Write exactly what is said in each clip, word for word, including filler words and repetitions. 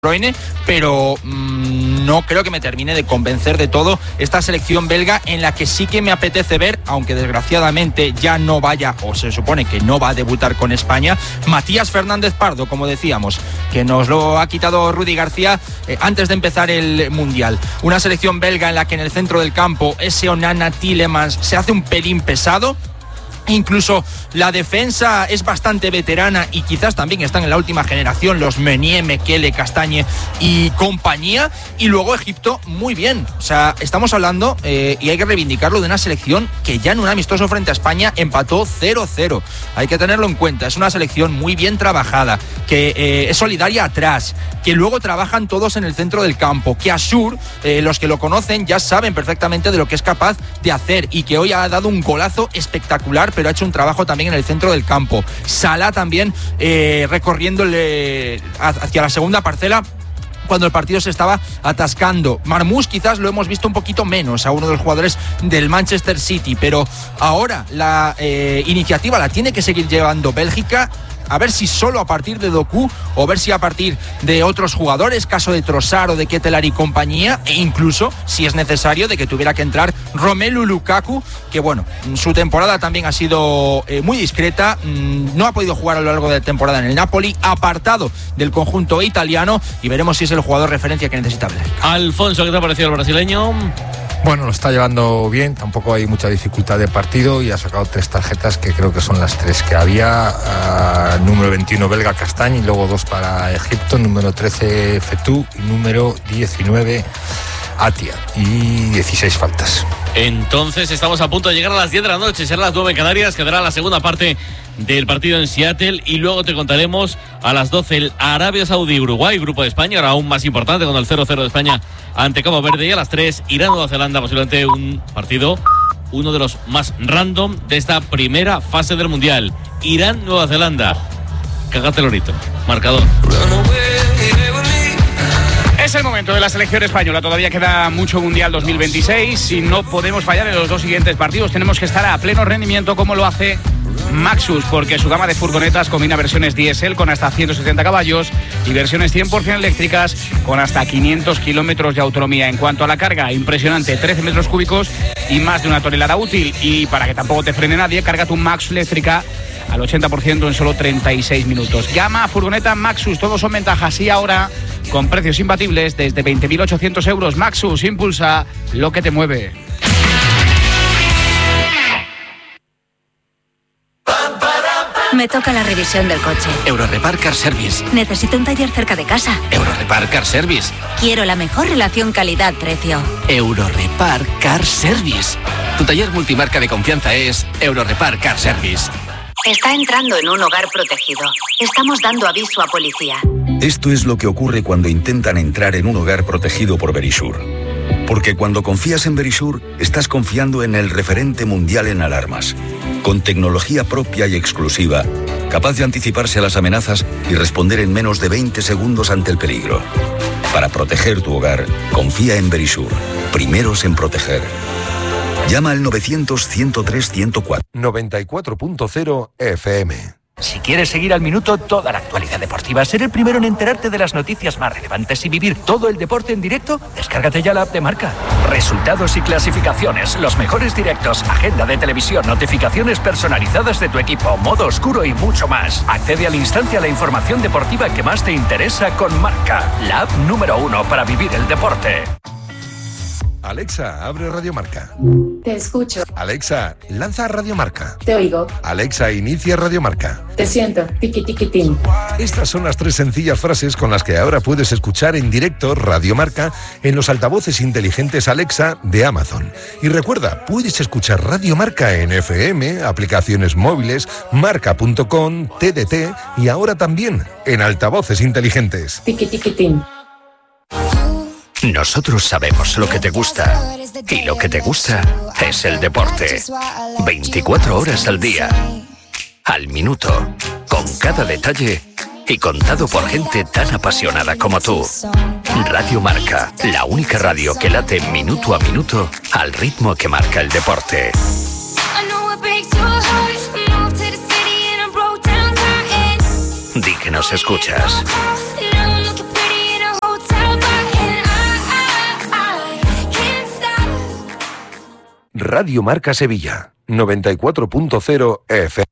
Bruyne, pero mmm, no creo que me termine de convencer de todo esta selección belga, en la que sí que me apetece ver, aunque desgraciadamente ya no vaya, o se supone que no va a debutar con España, Matías Fernández Pardo, como decíamos, que nos lo ha quitado Rudy García eh, antes de empezar el Mundial. Una selección belga en la que en el centro del campo ese Onana Tielemans se hace un pelín pesado. Incluso la defensa es bastante veterana y quizás también están en la última generación los Meunier, Mekele, Castagne y compañía. Y luego Egipto, muy bien. O sea, estamos hablando, eh, y hay que reivindicarlo, de una selección que ya en un amistoso frente a España empató cero cero. Hay que tenerlo en cuenta. Es una selección muy bien trabajada, que eh, es solidaria atrás, que luego trabajan todos en el centro del campo, que Asur, eh, los que lo conocen ya saben perfectamente de lo que es capaz de hacer, y que hoy ha dado un golazo espectacular, pero ha hecho un trabajo también en el centro del campo. Salah también eh, recorriéndole hacia la segunda parcela cuando el partido se estaba atascando. Marmoush quizás lo hemos visto un poquito menos, a uno de los jugadores del Manchester City, pero ahora la eh, iniciativa la tiene que seguir llevando Bélgica. A ver si solo a partir de Doku, o ver si a partir de otros jugadores, caso de Trossard o de Ketelaere y compañía, e incluso, si es necesario, de que tuviera que entrar Romelu Lukaku, que bueno, su temporada también ha sido eh, muy discreta, no ha podido jugar a lo largo de la temporada en el Napoli, apartado del conjunto italiano, y veremos si es el jugador referencia que necesita Bélgica. Alfonso, ¿qué te ha parecido el brasileño? Bueno, lo está llevando bien, tampoco hay mucha dificultad de partido, y ha sacado tres tarjetas que creo que son las tres que había. Uh, número veintiuno belga Castagne, y luego dos para Egipto, número trece Fetú y número diecinueve Atia, y dieciséis faltas. Entonces estamos a punto de llegar a las diez de la noche, será las nueve en Canarias, quedará la segunda parte del partido en Seattle, y luego te contaremos a las doce el Arabia Saudí-Uruguay, grupo de España, ahora aún más importante con el cero cero de España ante Cabo Verde, y a las tres Irán-Nueva Zelanda, posiblemente un partido, uno de los más random de esta primera fase del Mundial. Irán-Nueva Zelanda, cágate lorito, marcador. Es el momento de la selección española, todavía queda mucho Mundial dos mil veintiséis y no podemos fallar en los dos siguientes partidos. Tenemos que estar a pleno rendimiento, como lo hace Maxus, porque su gama de furgonetas combina versiones diésel con hasta ciento setenta caballos y versiones cien por ciento eléctricas con hasta quinientos kilómetros de autonomía. En cuanto a la carga, impresionante, trece metros cúbicos y más de una tonelada útil. Y para que tampoco te frene nadie, carga tu Maxus eléctrica al ochenta por ciento en solo treinta y seis minutos. Gama furgoneta Maxus, todos son ventajas, y ahora con precios imbatibles desde veinte mil ochocientos euros. Maxus, impulsa lo que te mueve. Me toca la revisión del coche. Eurorepar Car Service. Necesito un taller cerca de casa. Eurorepar Car Service. Quiero la mejor relación calidad-precio. Eurorepar Car Service. Tu taller multimarca de confianza es Eurorepar Car Service. Está entrando en un hogar protegido. Estamos dando aviso a policía. Esto es lo que ocurre cuando intentan entrar en un hogar protegido por Verisur. Porque cuando confías en Verisur, estás confiando en el referente mundial en alarmas, con tecnología propia y exclusiva, capaz de anticiparse a las amenazas y responder en menos de veinte segundos ante el peligro. Para proteger tu hogar, confía en Verisur. Primeros en proteger. Llama al novecientos, ciento tres, ciento cuatro. noventa y cuatro punto cero F M. Si quieres seguir al minuto toda la actualidad deportiva, ser el primero en enterarte de las noticias más relevantes y vivir todo el deporte en directo, descárgate ya la app de Marca. Resultados y clasificaciones, los mejores directos, agenda de televisión, notificaciones personalizadas de tu equipo, modo oscuro y mucho más. Accede al instante a la información deportiva que más te interesa con Marca, la app número uno para vivir el deporte. Alexa, abre Radio Marca. Te escucho. Alexa, lanza Radio Marca. Te oigo. Alexa, inicia Radio Marca. Te siento. Tiki tiki tin. Estas son las tres sencillas frases con las que ahora puedes escuchar en directo Radio Marca en los altavoces inteligentes Alexa de Amazon. Y recuerda, puedes escuchar Radio Marca en F M, aplicaciones móviles, marca punto com, T D T y ahora también en altavoces inteligentes. Tiki tiki tin. Nosotros sabemos lo que te gusta, y lo que te gusta es el deporte. veinticuatro horas al día, al minuto, con cada detalle y contado por gente tan apasionada como tú. Radio Marca, la única radio que late minuto a minuto al ritmo que marca el deporte. Di que nos escuchas. Radio Marca Sevilla, noventa y cuatro punto cero F M.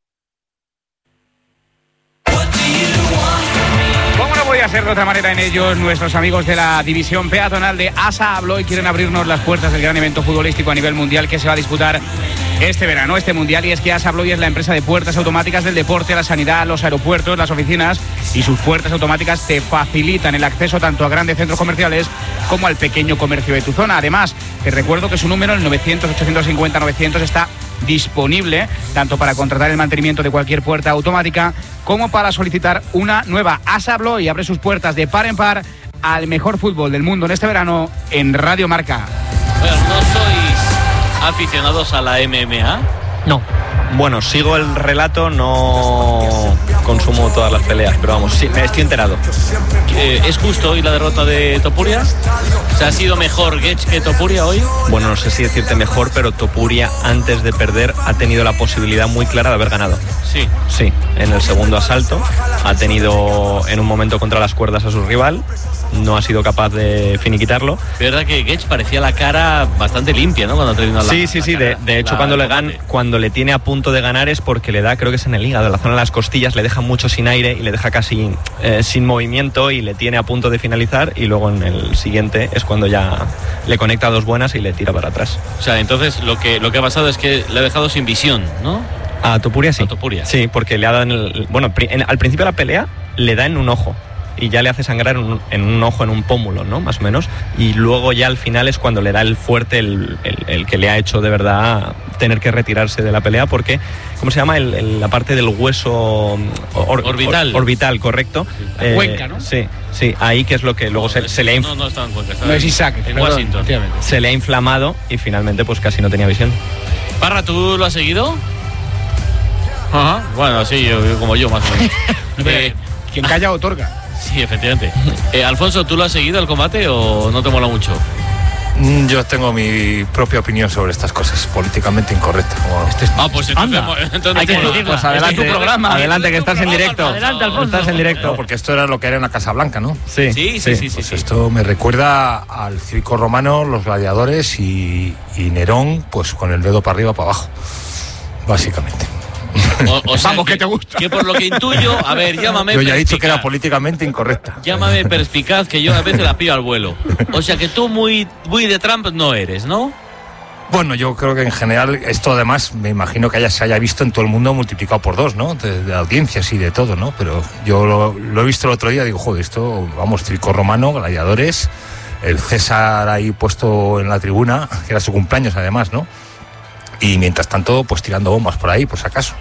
¿Cómo no podía ser de otra manera en ellos? Nuestros amigos de la división peatonal de ASA Abloy quieren abrirnos las puertas del gran evento futbolístico a nivel mundial que se va a disputar este verano, este mundial, y es que ASA Abloy es la empresa de puertas automáticas del deporte, la sanidad, los aeropuertos, las oficinas, y sus puertas automáticas te facilitan el acceso tanto a grandes centros comerciales como al pequeño comercio de tu zona. Además, te recuerdo que su número, el novecientos, ochocientos cincuenta, novecientos, está disponible tanto para contratar el mantenimiento de cualquier puerta automática como para solicitar una nueva. ASA Abloy abre sus puertas de par en par al mejor fútbol del mundo en este verano en Radio Marca. Bueno, ¿no sois aficionados a la M M A? No. Bueno, sigo el relato, no consumo todas las peleas, pero vamos, sí, me estoy enterado. Eh, ¿Es justo hoy la derrota de Topuria? ¿Se ha sido mejor Getch que Topuria hoy? Bueno, no sé si decirte mejor, pero Topuria antes de perder ha tenido la posibilidad muy clara de haber ganado. Sí. Sí, en el segundo asalto ha tenido en un momento contra las cuerdas a su rival, no ha sido capaz de finiquitarlo. Es verdad que Getch parecía la cara bastante limpia, ¿no? Cuando terminó la Sí, sí, sí, de, de hecho la, cuando la le gan, cuando le tiene a punto de ganar es porque le da, creo que es en el hígado, en la zona de las costillas, le deja mucho sin aire y le deja casi eh, sin movimiento y le tiene a punto de finalizar, y luego en el siguiente es cuando ya le conecta dos buenas y le tira para atrás. O sea, entonces lo que, lo que ha pasado es que le ha dejado sin visión, ¿no? A Topuria sí. A Topuria. Sí, porque le ha dado en el, bueno, en, al principio de la pelea le da en un ojo y ya le hace sangrar en un, en un ojo, en un pómulo, ¿no? Más o menos. Y luego ya al final es cuando le da el fuerte, el, el, el que le ha hecho de verdad tener que retirarse de la pelea, porque, ¿cómo se llama? El, el, la parte del hueso or, orbital. Or, orbital, correcto. La eh, cuenca, ¿no? Sí, sí, ahí que es lo que luego no, se, es, se le ha... No, no estaba en Cuenca. No es Isaac, en perdón, Washington. Se le ha inflamado y finalmente pues casi no tenía visión. Parra, ¿tú lo has seguido? Ajá. Bueno, sí, yo, yo, como yo, más o menos. eh, Quien calla otorga. Sí, efectivamente. Eh, Alfonso, ¿tú lo has seguido el combate o no te mola mucho? Yo tengo mi propia opinión sobre estas cosas, políticamente incorrecta. Como... Ah, pues entonces, entonces hay que decirlo. Pues adelante, tu programa. Adelante, que estás en directo. Adelante, Alfonso. Estás en directo. No, porque esto era lo que era una Casa Blanca, ¿no? Sí, sí, sí, sí. Pues sí, esto sí. me recuerda al circo romano, los gladiadores y, y Nerón, pues con el dedo para arriba, para abajo, básicamente. O, o sea, Vamos, que, que te gusta. Que por lo que intuyo, a ver, llámame. Yo ya he dicho perspicaz. que era políticamente incorrecta. Llámame perspicaz, que yo a veces la pillo al vuelo. O sea que tú muy, muy de Trump no eres, ¿no? Bueno, yo creo que en general esto además me imagino que haya, se haya visto en todo el mundo multiplicado por dos, ¿no? De, de audiencias y de todo, ¿no? Pero yo lo, lo he visto el otro día y digo, joder, esto, vamos, circo romano, gladiadores, el César ahí puesto en la tribuna, que era su cumpleaños además, ¿no? Y mientras tanto, pues tirando bombas por ahí, por si acaso.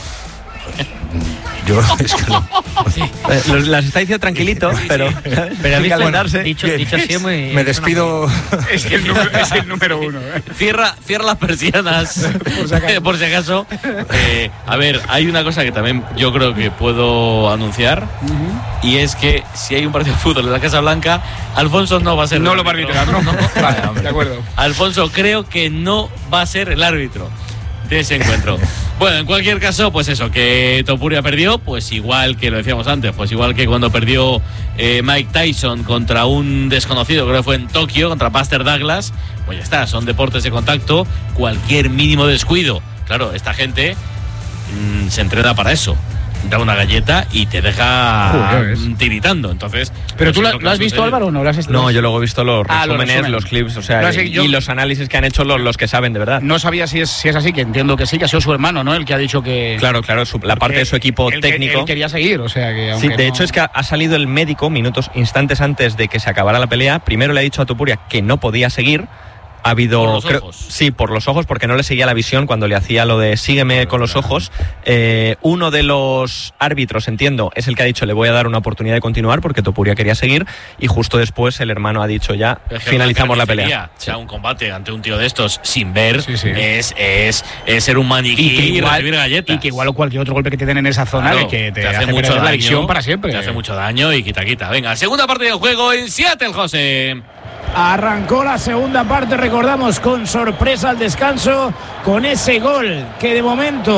Yo es que no. Sí. Eh, los, las está diciendo tranquilito, sí, sí, pero, sí. pero sin calentarse. Dicho, dicho así es muy... Me despido. Es que el número, es el número uno. ¿eh? Cierra, cierra las persianas, por si acaso. Por si acaso. Eh, a ver, hay una cosa que también yo creo que puedo anunciar, uh-huh. y es que si hay un partido de fútbol en la Casa Blanca, Alfonso no va a ser no el lo va a arbitrar, ¿no? no. Vale, hombre, de acuerdo. Alfonso creo que no va a ser el árbitro de ese encuentro. Bueno, en cualquier caso, pues eso, que Topuria perdió, pues igual que lo decíamos antes, pues igual que cuando perdió eh, Mike Tyson contra un desconocido, creo que fue en Tokio, contra Buster Douglas, pues ya está, son deportes de contacto, cualquier mínimo descuido. Claro, esta gente mmm, se entrena para eso. Da una galleta y te deja Joder, tiritando, entonces... ¿Pero pues tú lo, lo, lo has visto, Álvaro, o no? ¿Lo has no, yo luego he visto los ah, resúmenes, los, los clips, o sea, no, y, sí, yo, y los análisis que han hecho los, los que saben de verdad. No sabía si es, si es así, que entiendo que sí, que ha sido su hermano, ¿no? El que ha dicho que... Claro, claro, su, la parte de su equipo él, técnico... Él quería seguir, o sea que... Sí, de no... hecho es que ha, ha salido el médico minutos, instantes antes de que se acabara la pelea. Primero le ha dicho a Topuria que no podía seguir. Ha habido, por los creo, ojos. Sí, por los ojos, porque no le seguía la visión cuando le hacía lo de sígueme claro, con los claro. ojos. Eh, uno de los árbitros, entiendo, es el que ha dicho le voy a dar una oportunidad de continuar porque Topuria quería seguir, y justo después el hermano ha dicho ya es finalizamos la pelea. O sea, un combate ante un tío de estos sin ver sí, sí. Es, es, es ser un maniquí y, igual, y recibir galletas. Y que igual cualquier otro golpe que te den en esa zona claro, que te, te hace, hace mucho daño, la visión para siempre. Te hace mucho daño y quita, quita. Venga, segunda parte del juego en Seattle, José. Arrancó la segunda parte, recordamos, con sorpresa al descanso, con ese gol que de momento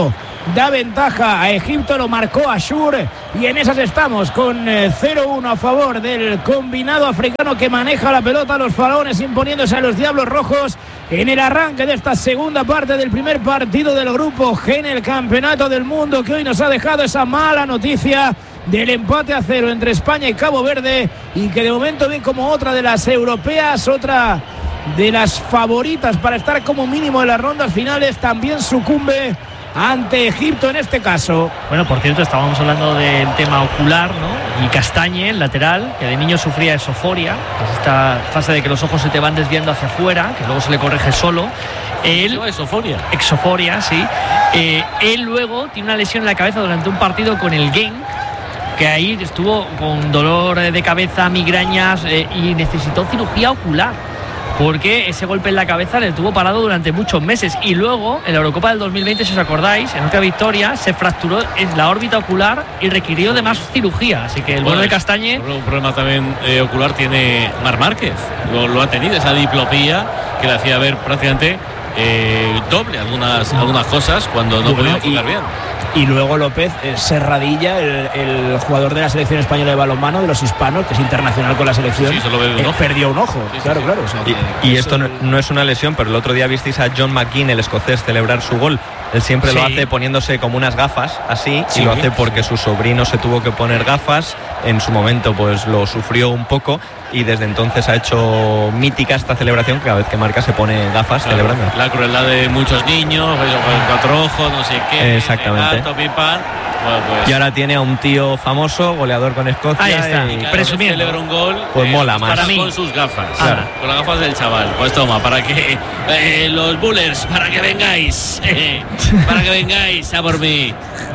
da ventaja a Egipto, lo marcó Ashur y en esas estamos con eh, cero uno a favor del combinado africano que maneja la pelota, los faraones imponiéndose a los Diablos Rojos en el arranque de esta segunda parte del primer partido del grupo G en el Campeonato del Mundo, que hoy nos ha dejado esa mala noticia del empate a cero entre España y Cabo Verde, y que de momento ven como otra de las europeas, otra de las favoritas para estar como mínimo en las rondas finales, también sucumbe ante Egipto en este caso. Bueno, por cierto, estábamos hablando del tema ocular, ¿no? Y Castañe, el lateral, que de niño sufría esoforia, que es esta fase de que los ojos se te van desviando hacia afuera, que luego se le corrige solo. Él, exoforia. Exoforia, sí. Eh, él luego tiene una lesión en la cabeza durante un partido con el Genk, que ahí estuvo con dolor de cabeza, migrañas eh, y necesitó cirugía ocular, porque ese golpe en la cabeza le tuvo parado durante muchos meses. Y luego, en la Eurocopa del dos mil veinte, si os acordáis, en otra victoria, se fracturó en la órbita ocular y requirió de más cirugía. Así que el bueno, bueno de Castañe... Un problema también eh, ocular tiene Marc Márquez. Lo, lo ha tenido, esa diplopía que le hacía ver prácticamente eh, doble algunas, algunas cosas cuando no podía enfocar bien. Y luego López eh, Serradilla, el, el jugador de la selección española de balonmano, de los hispanos, que es internacional con la selección, sí, solo ve un eh, ojo. perdió un ojo. Sí, claro, sí, claro. O sea, y, que, y que esto no, no es una lesión, pero el otro día visteis a John McGinn, el escocés, celebrar su gol. Él siempre sí. lo hace poniéndose como unas gafas, así, sí, y lo hace porque su sobrino se tuvo que poner gafas. En su momento, pues lo sufrió un poco, y desde entonces ha hecho mítica esta celebración. Cada vez que marca se pone gafas, claro, celebrando. La crueldad de muchos niños, pues, con cuatro ojos, no sé qué. Exactamente. Gato, pipan. Bueno, pues. Y ahora tiene a un tío famoso, goleador con Escocia. Ahí está, y presumiendo. Celebra un gol. Pues eh, mola más. Para mí. Con sus gafas. Claro. Con las gafas del chaval. Pues toma, para que eh, los Bullers, para que vengáis. Eh, para que vengáis a por mí.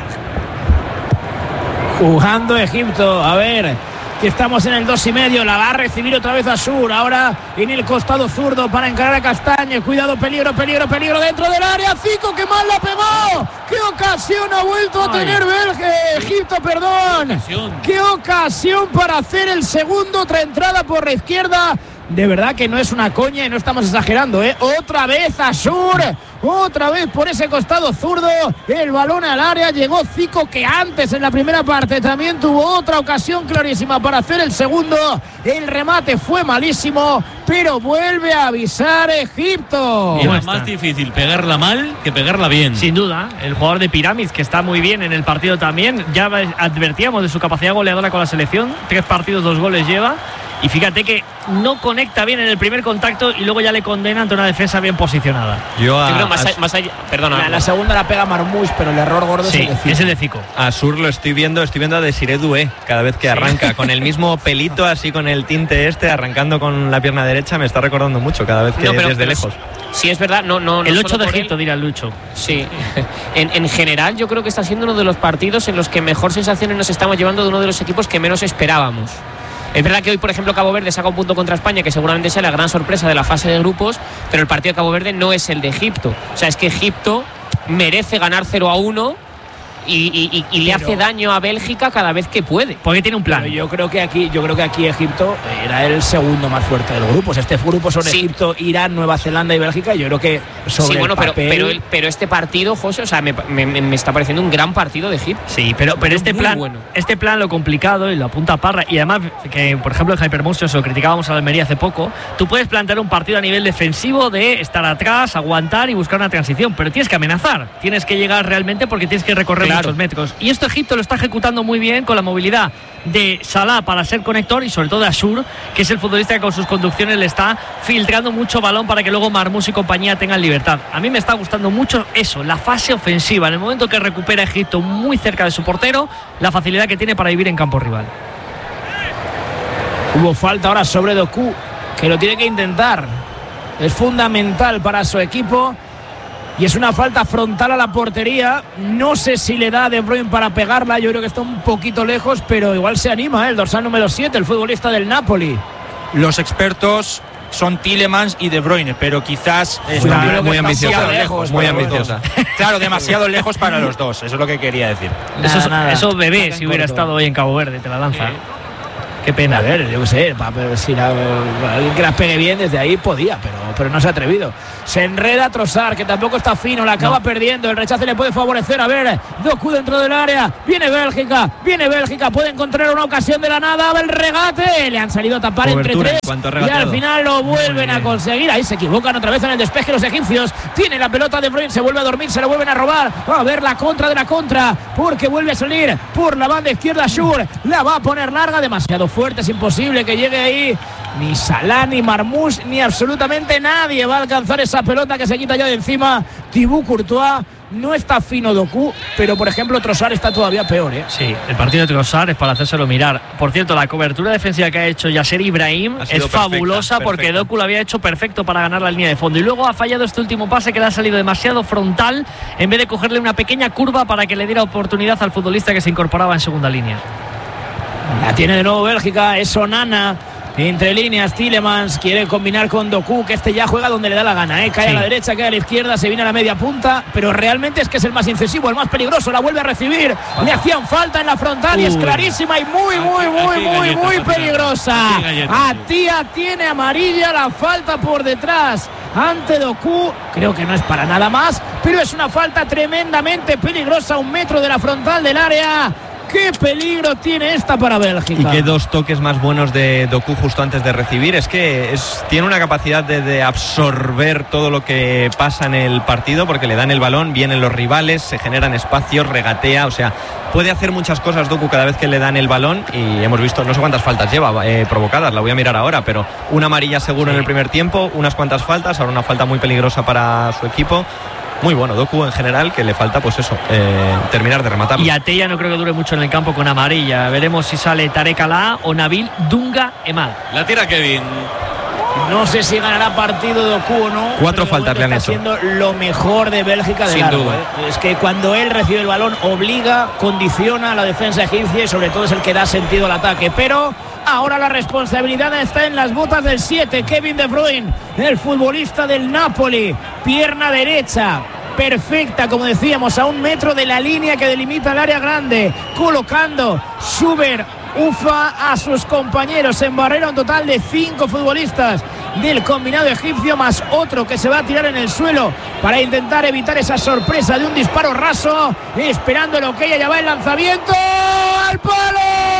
Jugando Egipto, a ver, que estamos en el dos y medio, la va a recibir otra vez Ashur, ahora en el costado zurdo para encarar a Castañe, cuidado, peligro, peligro, peligro dentro del área, Zico, que mal la pegó, qué ocasión ha vuelto a tener Belge, Egipto, perdón, qué ocasión para hacer el segundo, otra entrada por la izquierda. De verdad que no es una coña y no estamos exagerando, ¿eh? Otra vez Ashur, otra vez por ese costado zurdo, el balón al área, llegó Zico, que antes en la primera parte también tuvo otra ocasión clarísima para hacer el segundo, el remate fue malísimo, pero vuelve a avisar Egipto. Y es más difícil pegarla mal que pegarla bien. Sin duda, el jugador de Pirámides, que está muy bien en el partido también, ya advertíamos de su capacidad goleadora con la selección, tres partidos, dos goles lleva. Y fíjate que no conecta bien en el primer contacto y luego ya le condena ante una defensa bien posicionada. Yo, a, Yo creo más, a, más allá, perdona. La, la segunda la pega Marmoush, pero el error gordo sí, es el de Zico. Es el de Zico. A Sur lo estoy viendo, estoy viendo a Desiré Doué cada vez que sí. arranca, con el mismo pelito, así con el tinte este, arrancando con la pierna derecha, me está recordando mucho cada vez que no, pero, desde pero lejos. Sí, es verdad, no, no. El no ocho de Egipto, él. dirá el Lucho. Sí. En, en general, yo creo que está siendo uno de los partidos en los que mejor sensaciones nos estamos llevando de uno de los equipos que menos esperábamos. Es verdad que hoy, por ejemplo, Cabo Verde saca un punto contra España, que seguramente sea la gran sorpresa de la fase de grupos, pero el partido de Cabo Verde no es el de Egipto. O sea, es que Egipto merece ganar cero a uno y, y, y le pero, hace daño a Bélgica cada vez que puede. Porque tiene un plan. Yo creo que aquí, yo creo que aquí Egipto era el segundo más fuerte del grupo. O sea, este grupo son sí. Egipto, Irán, Nueva Zelanda y Bélgica. Yo creo que sobre sí, bueno, el papel... pero, pero, pero este partido, José, o sea, me, me, me está pareciendo un gran partido de Egipto. Sí, pero, pero este plan, bueno. este plan lo complicado y lo apunta Parra, y además que, por ejemplo, en Hypermotion se lo criticábamos a la Almería hace poco. Tú puedes plantear un partido a nivel defensivo de estar atrás, aguantar y buscar una transición, pero tienes que amenazar, tienes que llegar realmente porque tienes que recorrer claro. muchos metros. Y esto Egipto lo está ejecutando muy bien con la movilidad de Salah para ser conector y sobre todo de Ashur, que es el futbolista que con sus conducciones le está filtrando mucho balón para que luego Marmoush y compañía tengan libertad. A mí me está gustando mucho eso, la fase ofensiva, en el momento que recupera Egipto muy cerca de su portero, la facilidad que tiene para vivir en campo rival. Hubo falta ahora sobre Doku, que lo tiene que intentar, es fundamental para su equipo. Y es una falta frontal a la portería. No sé si le da a De Bruyne para pegarla. Yo creo que está un poquito lejos, pero igual se anima, ¿eh? El dorsal número siete, el futbolista del Napoli. Los expertos son Tielemans y De Bruyne, pero quizás está muy, muy ambiciosa. Lejos, muy ambiciosa. Claro, demasiado lejos para los dos. Eso es lo que quería decir. Nada, eso, nada. eso bebé, si hubiera corto. estado hoy en Cabo Verde, te la lanza. Sí. Qué pena. A ver, yo qué sé, pa, pero si la, alguien que las pegue bien desde ahí podía, pero, pero no se ha atrevido. Se enreda Trossard, que tampoco está fino, la acaba no. perdiendo. El rechace le puede favorecer. A ver, Doku dentro del área. Viene Bélgica, viene Bélgica. Puede encontrar una ocasión de la nada. El regate. Le han salido a tapar Cobertura entre tres. Y al final lo vuelven a conseguir. Ahí se equivocan otra vez en el despeje los egipcios. Tiene la pelota de Bruyne, se vuelve a dormir, se lo vuelven a robar. A ver la contra de la contra, porque vuelve a salir por la banda izquierda Schur. La va a poner larga, demasiado fuerte, es imposible que llegue ahí ni Salah, ni Marmoush, ni absolutamente nadie va a alcanzar esa pelota que se quita ya de encima Thibaut Courtois. No está fino Doku, pero por ejemplo Trossard está todavía peor, ¿eh? Sí, el partido de Trossard es para hacérselo mirar. Por cierto, la cobertura defensiva que ha hecho Yasser Ibrahim es perfecta, fabulosa perfecta. Porque Doku lo había hecho perfecto para ganar la línea de fondo. Y luego ha fallado este último pase que le ha salido demasiado frontal en vez de cogerle una pequeña curva para que le diera oportunidad al futbolista que se incorporaba en segunda línea. La tiene de nuevo Bélgica, es Onana. Entre líneas, Tielemans quiere combinar con Doku, que este ya juega donde le da la gana, ¿eh? Cae sí. a la derecha, cae a la izquierda, se viene a la media punta, pero realmente es que es el más incisivo, el más peligroso, la vuelve a recibir, ah. le hacían falta en la frontal Uy. y es clarísima y muy, muy, muy, aquí, muy, galleta, muy peligrosa. Atía tiene amarilla, la falta por detrás ante Doku, creo que no es para nada más, pero es una falta tremendamente peligrosa, un metro de la frontal del área. ¡Qué peligro tiene esta para Bélgica! Y qué dos toques más buenos de Doku justo antes de recibir. Es que es, tiene una capacidad de, de absorber todo lo que pasa en el partido, porque le dan el balón, vienen los rivales, se generan espacios, regatea, o sea, puede hacer muchas cosas Doku cada vez que le dan el balón, y hemos visto, no sé cuántas faltas lleva eh, provocadas, la voy a mirar ahora, pero una amarilla seguro sí. en el primer tiempo, unas cuantas faltas, ahora una falta muy peligrosa para su equipo. Muy bueno, Doku en general, que le falta pues eso, eh, terminar de rematarlo. Y Atella no creo que dure mucho en el campo con amarilla. Veremos si sale Tarek Alaa o Nabil Dunga Emad. La tira Kevin. No sé si ganará partido Doku o no. Cuatro faltas le han está hecho. Está siendo lo mejor de Bélgica de Sin largo, duda. ¿eh? Es que cuando él recibe el balón obliga, condiciona a la defensa egipcia y sobre todo es el que da sentido al ataque. Pero ahora la responsabilidad está en las botas del siete, Kevin De Bruyne, el futbolista del Napoli, pierna derecha, perfecta, como decíamos, a un metro de la línea que delimita el área grande, colocando Schubert, ufa a sus compañeros en barrera, un total de cinco futbolistas del combinado egipcio, más otro que se va a tirar en el suelo para intentar evitar esa sorpresa de un disparo raso, esperando lo que ella ya va el lanzamiento al palo.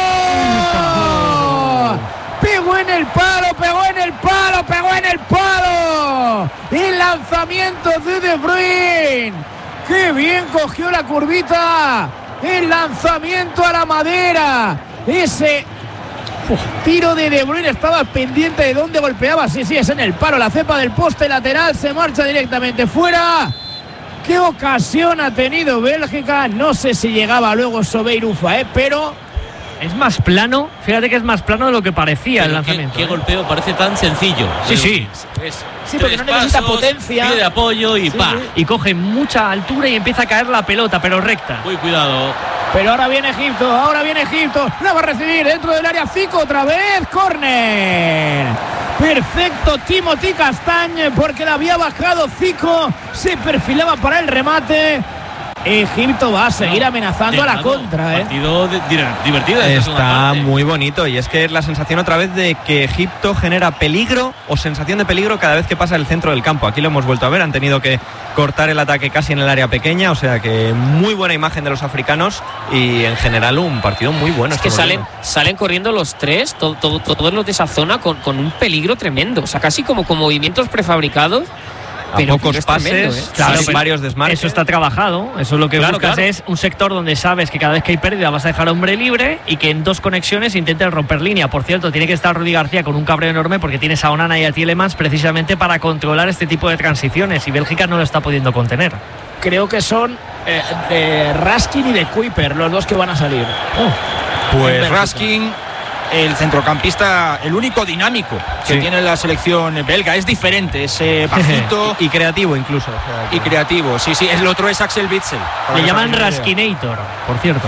Pegó en el palo, pegó en el palo, pegó en el palo. El lanzamiento de De Bruyne. ¡Qué bien cogió la curvita! El lanzamiento a la madera. Ese uf, tiro de De Bruyne estaba pendiente de dónde golpeaba. Sí, sí, es en el palo. La cepa del poste lateral se marcha directamente fuera. ¡Qué ocasión ha tenido Bélgica! No sé si llegaba luego Sobeir Ufa, ¿eh? Pero... es más plano, fíjate que es más plano de lo que parecía. Pero el lanzamiento. Qué, qué ¿eh? golpeo, parece tan sencillo. Sí, sí. Es sí, porque no necesita pasos, potencia. Pide apoyo y sí, pa. Sí. Y coge mucha altura y empieza a caer la pelota, pero recta. Muy cuidado. Pero ahora viene Egipto, ahora viene Egipto. La va a recibir dentro del área Zico otra vez. Córner. Perfecto Timothy Castagne, porque la había bajado Zico. Se perfilaba para el remate. Egipto va a seguir amenazando no, a la contra, ¿eh? Partido de, de, divertido. Está muy bonito y es que es la sensación otra vez de que Egipto genera peligro o sensación de peligro cada vez que pasa el centro del campo. Aquí lo hemos vuelto a ver, han tenido que cortar el ataque casi en el área pequeña, o sea que muy buena imagen de los africanos y en general un partido muy bueno. Es que salen, salen corriendo los tres, todo, todo, todos los de esa zona con, con un peligro tremendo, o sea, casi como con movimientos prefabricados. A pero, pocos pero pases, tremendo, ¿eh? Claro, sí, varios desmarques. Eso está trabajado. Eso es lo que claro, buscas, claro. es un sector donde sabes que cada vez que hay pérdida vas a dejar a hombre libre y que en dos conexiones intentes romper línea. Por cierto, tiene que estar Rudy García con un cabreo enorme porque tienes a Onana y a Tielemans precisamente para controlar este tipo de transiciones y Bélgica no lo está pudiendo contener. Creo que son eh, de Raskin y de Kuiper los dos que van a salir. Oh. Pues Raskin, el centrocampista, el único dinámico que sí. tiene la selección belga, es diferente, es eh, bajito y, y creativo incluso. O sea, que... Y creativo, sí, sí. El otro es Axel Witsel. Le llaman Raskinator, por cierto.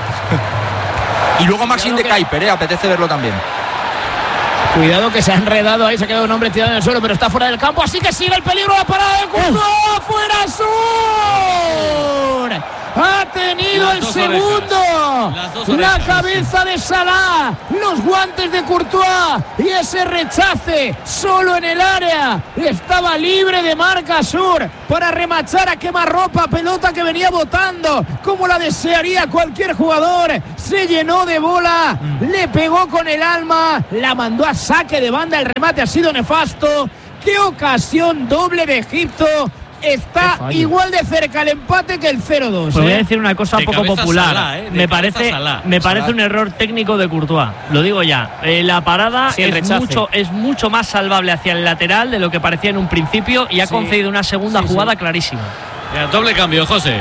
Y luego Maxime de Kuiper, eh, apetece verlo también. Cuidado que se ha enredado ahí, se ha quedado un hombre tirado en el suelo, pero está fuera del campo, así que sigue el peligro, la parada de Courtois, fuera Sur. ha tenido el segundo. La cabeza de Salah, los guantes de Courtois y ese rechace solo en el área. Estaba libre de marca Sur para remachar a quemarropa, pelota que venía botando como la desearía cualquier jugador. Se llenó de bola, le pegó con el alma, la mandó a saque de banda. El remate ha sido nefasto. ¡Qué ocasión doble de Egipto! Está igual de cerca el empate que el cero dos. Pues ¿eh? voy a decir una cosa De poco popular. Salah, ¿eh? Me parece, Salah. me parece Salah. un error técnico de Courtois. Lo digo ya. Eh, la parada Sí, el es, rechace. mucho, es mucho más salvable hacia el lateral de lo que parecía en un principio y ha Sí. concedido una segunda Sí, jugada sí. clarísima. Ya, doble cambio, José.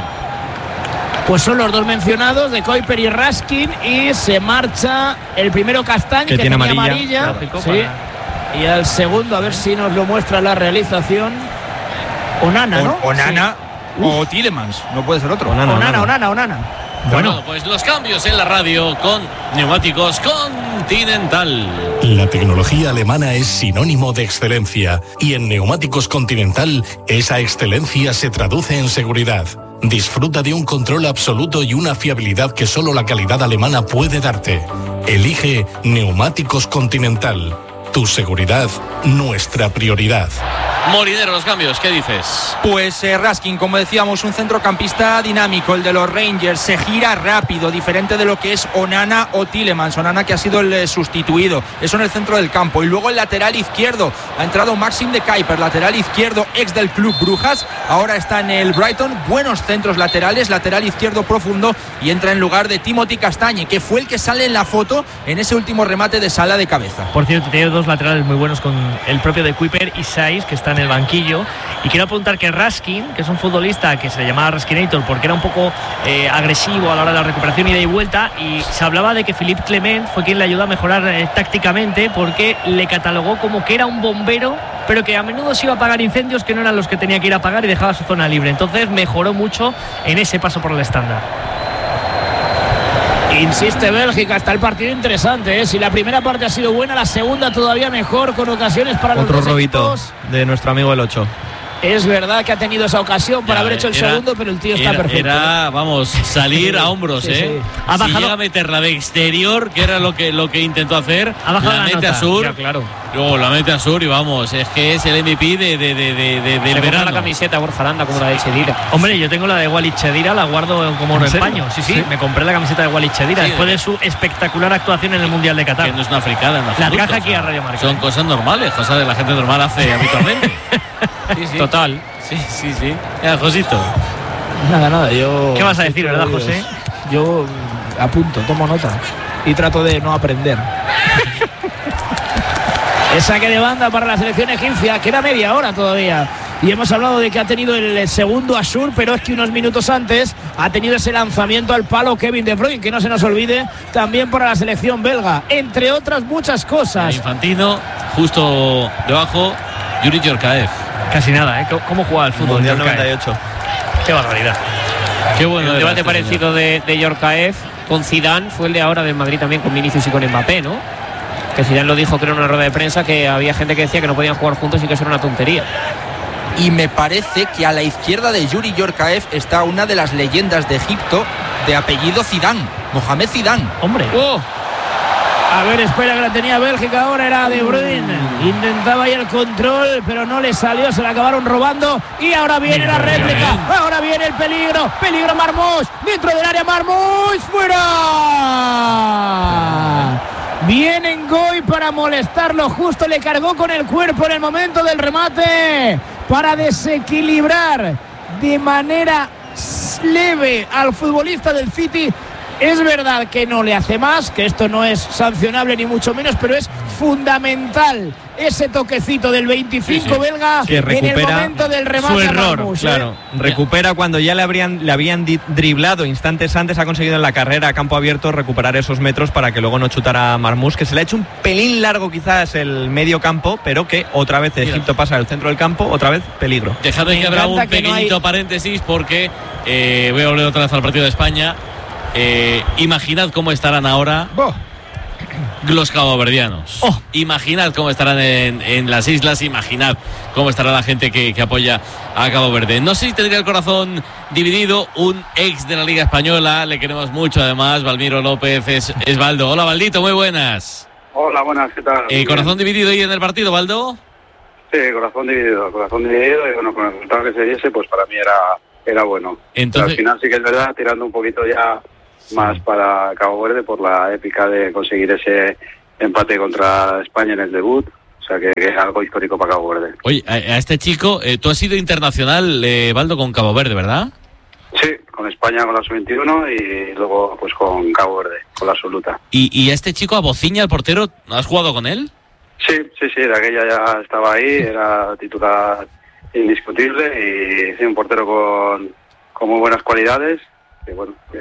Pues son los dos mencionados, de Kuiper y Raskin, y se marcha el primero Castañ, Que que, tiene tenía amarilla. amarilla, Lógico, sí. para- Y al segundo, a ver si nos lo muestra la realización, Onana, ¿no? O, Onana o Tielemans, no puede ser otro. Onana, Onana, Onana. Onana, Onana. Bueno, pues los cambios en la radio con Neumáticos Continental. La tecnología alemana es sinónimo de excelencia y en Neumáticos Continental esa excelencia se traduce en seguridad. Disfruta de un control absoluto y una fiabilidad que solo la calidad alemana puede darte. Elige Neumáticos Continental. Tu seguridad, nuestra prioridad. Molinero, los cambios, ¿qué dices? Pues eh, Raskin, como decíamos, un centrocampista dinámico, el de los Rangers, se gira rápido, diferente de lo que es Onana o Tielemans. Onana, que ha sido el eh, sustituido, eso en el centro del campo. Y luego el lateral izquierdo, ha entrado Maxim de Kuiper, lateral izquierdo, ex del club Brujas, ahora está en el Brighton. Buenos centros laterales, lateral izquierdo profundo, y entra en lugar de Timothy Castagne, que fue el que sale en la foto en ese último remate de Salah de cabeza. Por cierto, tiene dos laterales muy buenos con el propio de Kuiper y Saiz, que está en el banquillo. Y quiero apuntar que Raskin, que es un futbolista que se le llamaba Raskinator porque era un poco eh, agresivo a la hora de la recuperación ida y vuelta, y se hablaba de que Philippe Clement fue quien le ayudó a mejorar eh, tácticamente, porque le catalogó como que era un bombero, pero que a menudo se iba a apagar incendios que no eran los que tenía que ir a apagar y dejaba su zona libre. Entonces mejoró mucho en ese paso por el estándar. Insiste Bélgica, está el partido interesante, ¿eh? Si la primera parte ha sido buena, la segunda todavía mejor, con ocasiones para Otro los dos robito equipos. de nuestro amigo el ocho. Es verdad que ha tenido esa ocasión para Ya, haber hecho el era- segundo, pero el tío está era, perfecto. Era, vamos, salir a hombros, Sí, ¿eh? sí. Ha Si bajado- llega a meterla de exterior, que era lo que, lo que intentó hacer, Ha bajado la la mete nota. a Sur. Ya, claro. Luego la mete a Sur y vamos, es que es el M V P de, de, de, de, de- Se del compra verano. la camiseta Borja Aranda como la de Chedira. Hombre, yo tengo la de Walid Chedira, la guardo como oro en serio? paño. Sí, sí, Sí. me compré la camiseta de Walid Chedira Sí, después de- de su espectacular actuación en el Mundial de Qatar. Que no es una fricada en La absoluto, traje o aquí sea, a Radio Marca. Son cosas normales, cosas que la gente normal hace habitualmente. Sí, sí. Total. Sí, sí, sí. Ya, Josito. Nada, nada, yo... ¿Qué vas a decir, verdad, José? Yo mm, apunto, tomo nota y trato de no aprender. Es saque de banda para la selección egipcia, queda media hora todavía. Y hemos hablado de que ha tenido el segundo Asur, pero es que unos minutos antes ha tenido ese lanzamiento al palo Kevin De Bruyne, que no se nos olvide, también para la selección belga, entre otras muchas cosas. Infantino, justo debajo, Yuri Yorkaev. Casi nada, ¿eh? ¿Cómo jugaba el fútbol? Mundial Yorkaev? noventa y ocho. Qué barbaridad. Qué bueno. Un era debate este parecido de, de Yorkaev con Zidane fue el de ahora del Madrid también, con Vinicius y con Mbappé, ¿no? Que Zidane lo dijo, creo, en una rueda de prensa, que había gente que decía que no podían jugar juntos y que eso era una tontería. Y me parece que a la izquierda de Yuri Yorkaev está una de las leyendas de Egipto de apellido Zidane, Mohamed Zidane. Hombre. Oh. A ver, espera, que la tenía Bélgica, ahora era De Bruyne. Intentaba ahí el control, pero no le salió, se la acabaron robando. Y ahora viene la réplica, ahora viene el peligro. Peligro Marmoush, dentro del área Marmoush, fuera. Viene Ngoy para molestarlo, justo le cargó con el cuerpo en el momento del remate para desequilibrar de manera leve al futbolista del City. Es verdad que no le hace más, que esto no es sancionable ni mucho menos, pero es fundamental ese toquecito del veinticinco Sí, sí. belga Que en el recupera momento del remate su a error, Marmoush, ¿eh? claro. Recupera cuando ya le habrían le habían di- driblado instantes antes, ha conseguido en la carrera a campo abierto recuperar esos metros para que luego no chutara a Marmoush, que se le ha hecho un pelín largo quizás el medio campo, pero que otra vez Egipto pasa al centro del campo, otra vez peligro. Dejadme que abra un encanta que no pequeñito hay- paréntesis porque eh, voy a volver otra vez al partido de España. Eh, imaginad cómo estarán ahora los caboverdianos. Oh. Imaginad cómo estarán en, en las islas, imaginad cómo estará la gente que, que apoya a Cabo Verde. No sé si tendría el corazón dividido, un ex de la Liga Española, le queremos mucho además, Valmiro López, es, es Baldo. Hola Valdito, muy buenas. Hola, buenas, ¿qué tal? Eh, ¿Corazón dividido ahí en el partido, Baldo? Sí, corazón dividido, corazón dividido, y bueno, con el resultado que se diese, pues para mí era, era bueno. Entonces, al final sí que es verdad, tirando un poquito ya más para Cabo Verde por la épica de conseguir ese empate contra España en el debut, o sea que, que es algo histórico para Cabo Verde. Oye, a, a este chico, eh, tú has sido internacional, eh, Baldo, con Cabo Verde, ¿verdad? Sí, con España con la sub veintiuno y luego pues con Cabo Verde, con la absoluta. ¿Y, y a este chico, a Bociña, el portero, has jugado con él? Sí, sí, sí, de aquella ya estaba ahí, era titular indiscutible y sí, un portero con, con muy buenas cualidades, que bueno, que,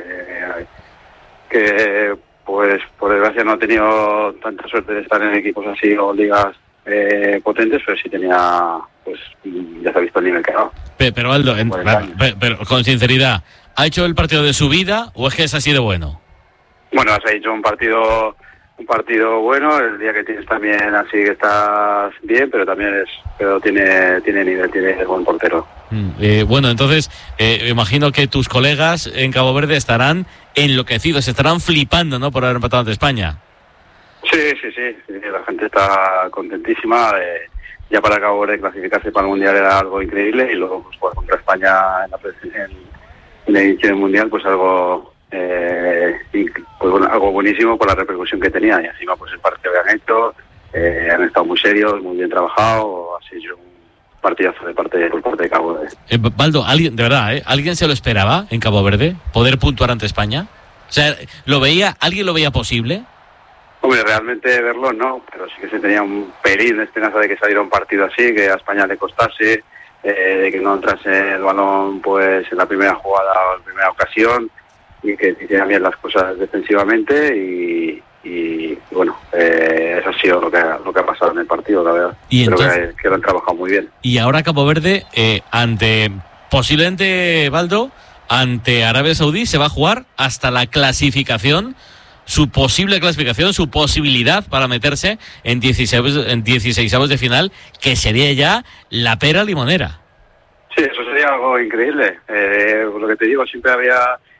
que pues por desgracia no ha tenido tanta suerte de estar en equipos así o ligas eh, potentes, pero sí tenía, pues ya se ha visto el nivel que ha dado. Pero, pero Aldo, en, pero, pero con sinceridad, ¿ha hecho el partido de su vida o es que es así de bueno? Bueno, has hecho un partido un partido bueno, el día que tienes también así que estás bien, pero también es, pero tiene tiene nivel, tiene buen portero. Mm, eh, bueno, entonces eh, imagino que tus colegas en Cabo Verde estarán enloquecidos, estarán flipando, ¿no?, por haber empatado ante España. Sí, sí, sí, sí, la gente está contentísima. Eh, ya para Cabo Verde clasificarse para el Mundial era algo increíble y luego pues, jugar contra España en la, en, en la edición del Mundial, pues algo eh, pues, bueno, algo buenísimo por la repercusión que tenía. Y encima pues el partido que han hecho, eh, han estado muy serios, muy bien trabajados, ha sido un partidazo de parte, por parte de Cabo Verde. Eh, Baldo, ¿alguien, de verdad, ¿eh? ¿alguien se lo esperaba en Cabo Verde? ¿Poder puntuar ante España? O sea, ¿lo veía, ¿alguien lo veía posible? Hombre, realmente verlo no, pero sí que se tenía un pelín de esperanza de que saliera un partido así, que a España le costase, eh, de que no entrase el balón pues en la primera jugada o en la primera ocasión y que hiciera bien las cosas defensivamente y, y bueno, eh, eso ha sido lo que, ha, lo que ha pasado en el partido, la verdad. Y Creo entonces, que, que lo han trabajado muy bien. Y ahora Cabo Verde, eh, ante posiblemente, Baldo, ante Arabia Saudí, se va a jugar hasta la clasificación, su posible clasificación, su posibilidad para meterse en dieciséis, en dieciseisavos de final, que sería ya la pera limonera. Sí, eso sería algo increíble. Eh, lo que te digo, siempre había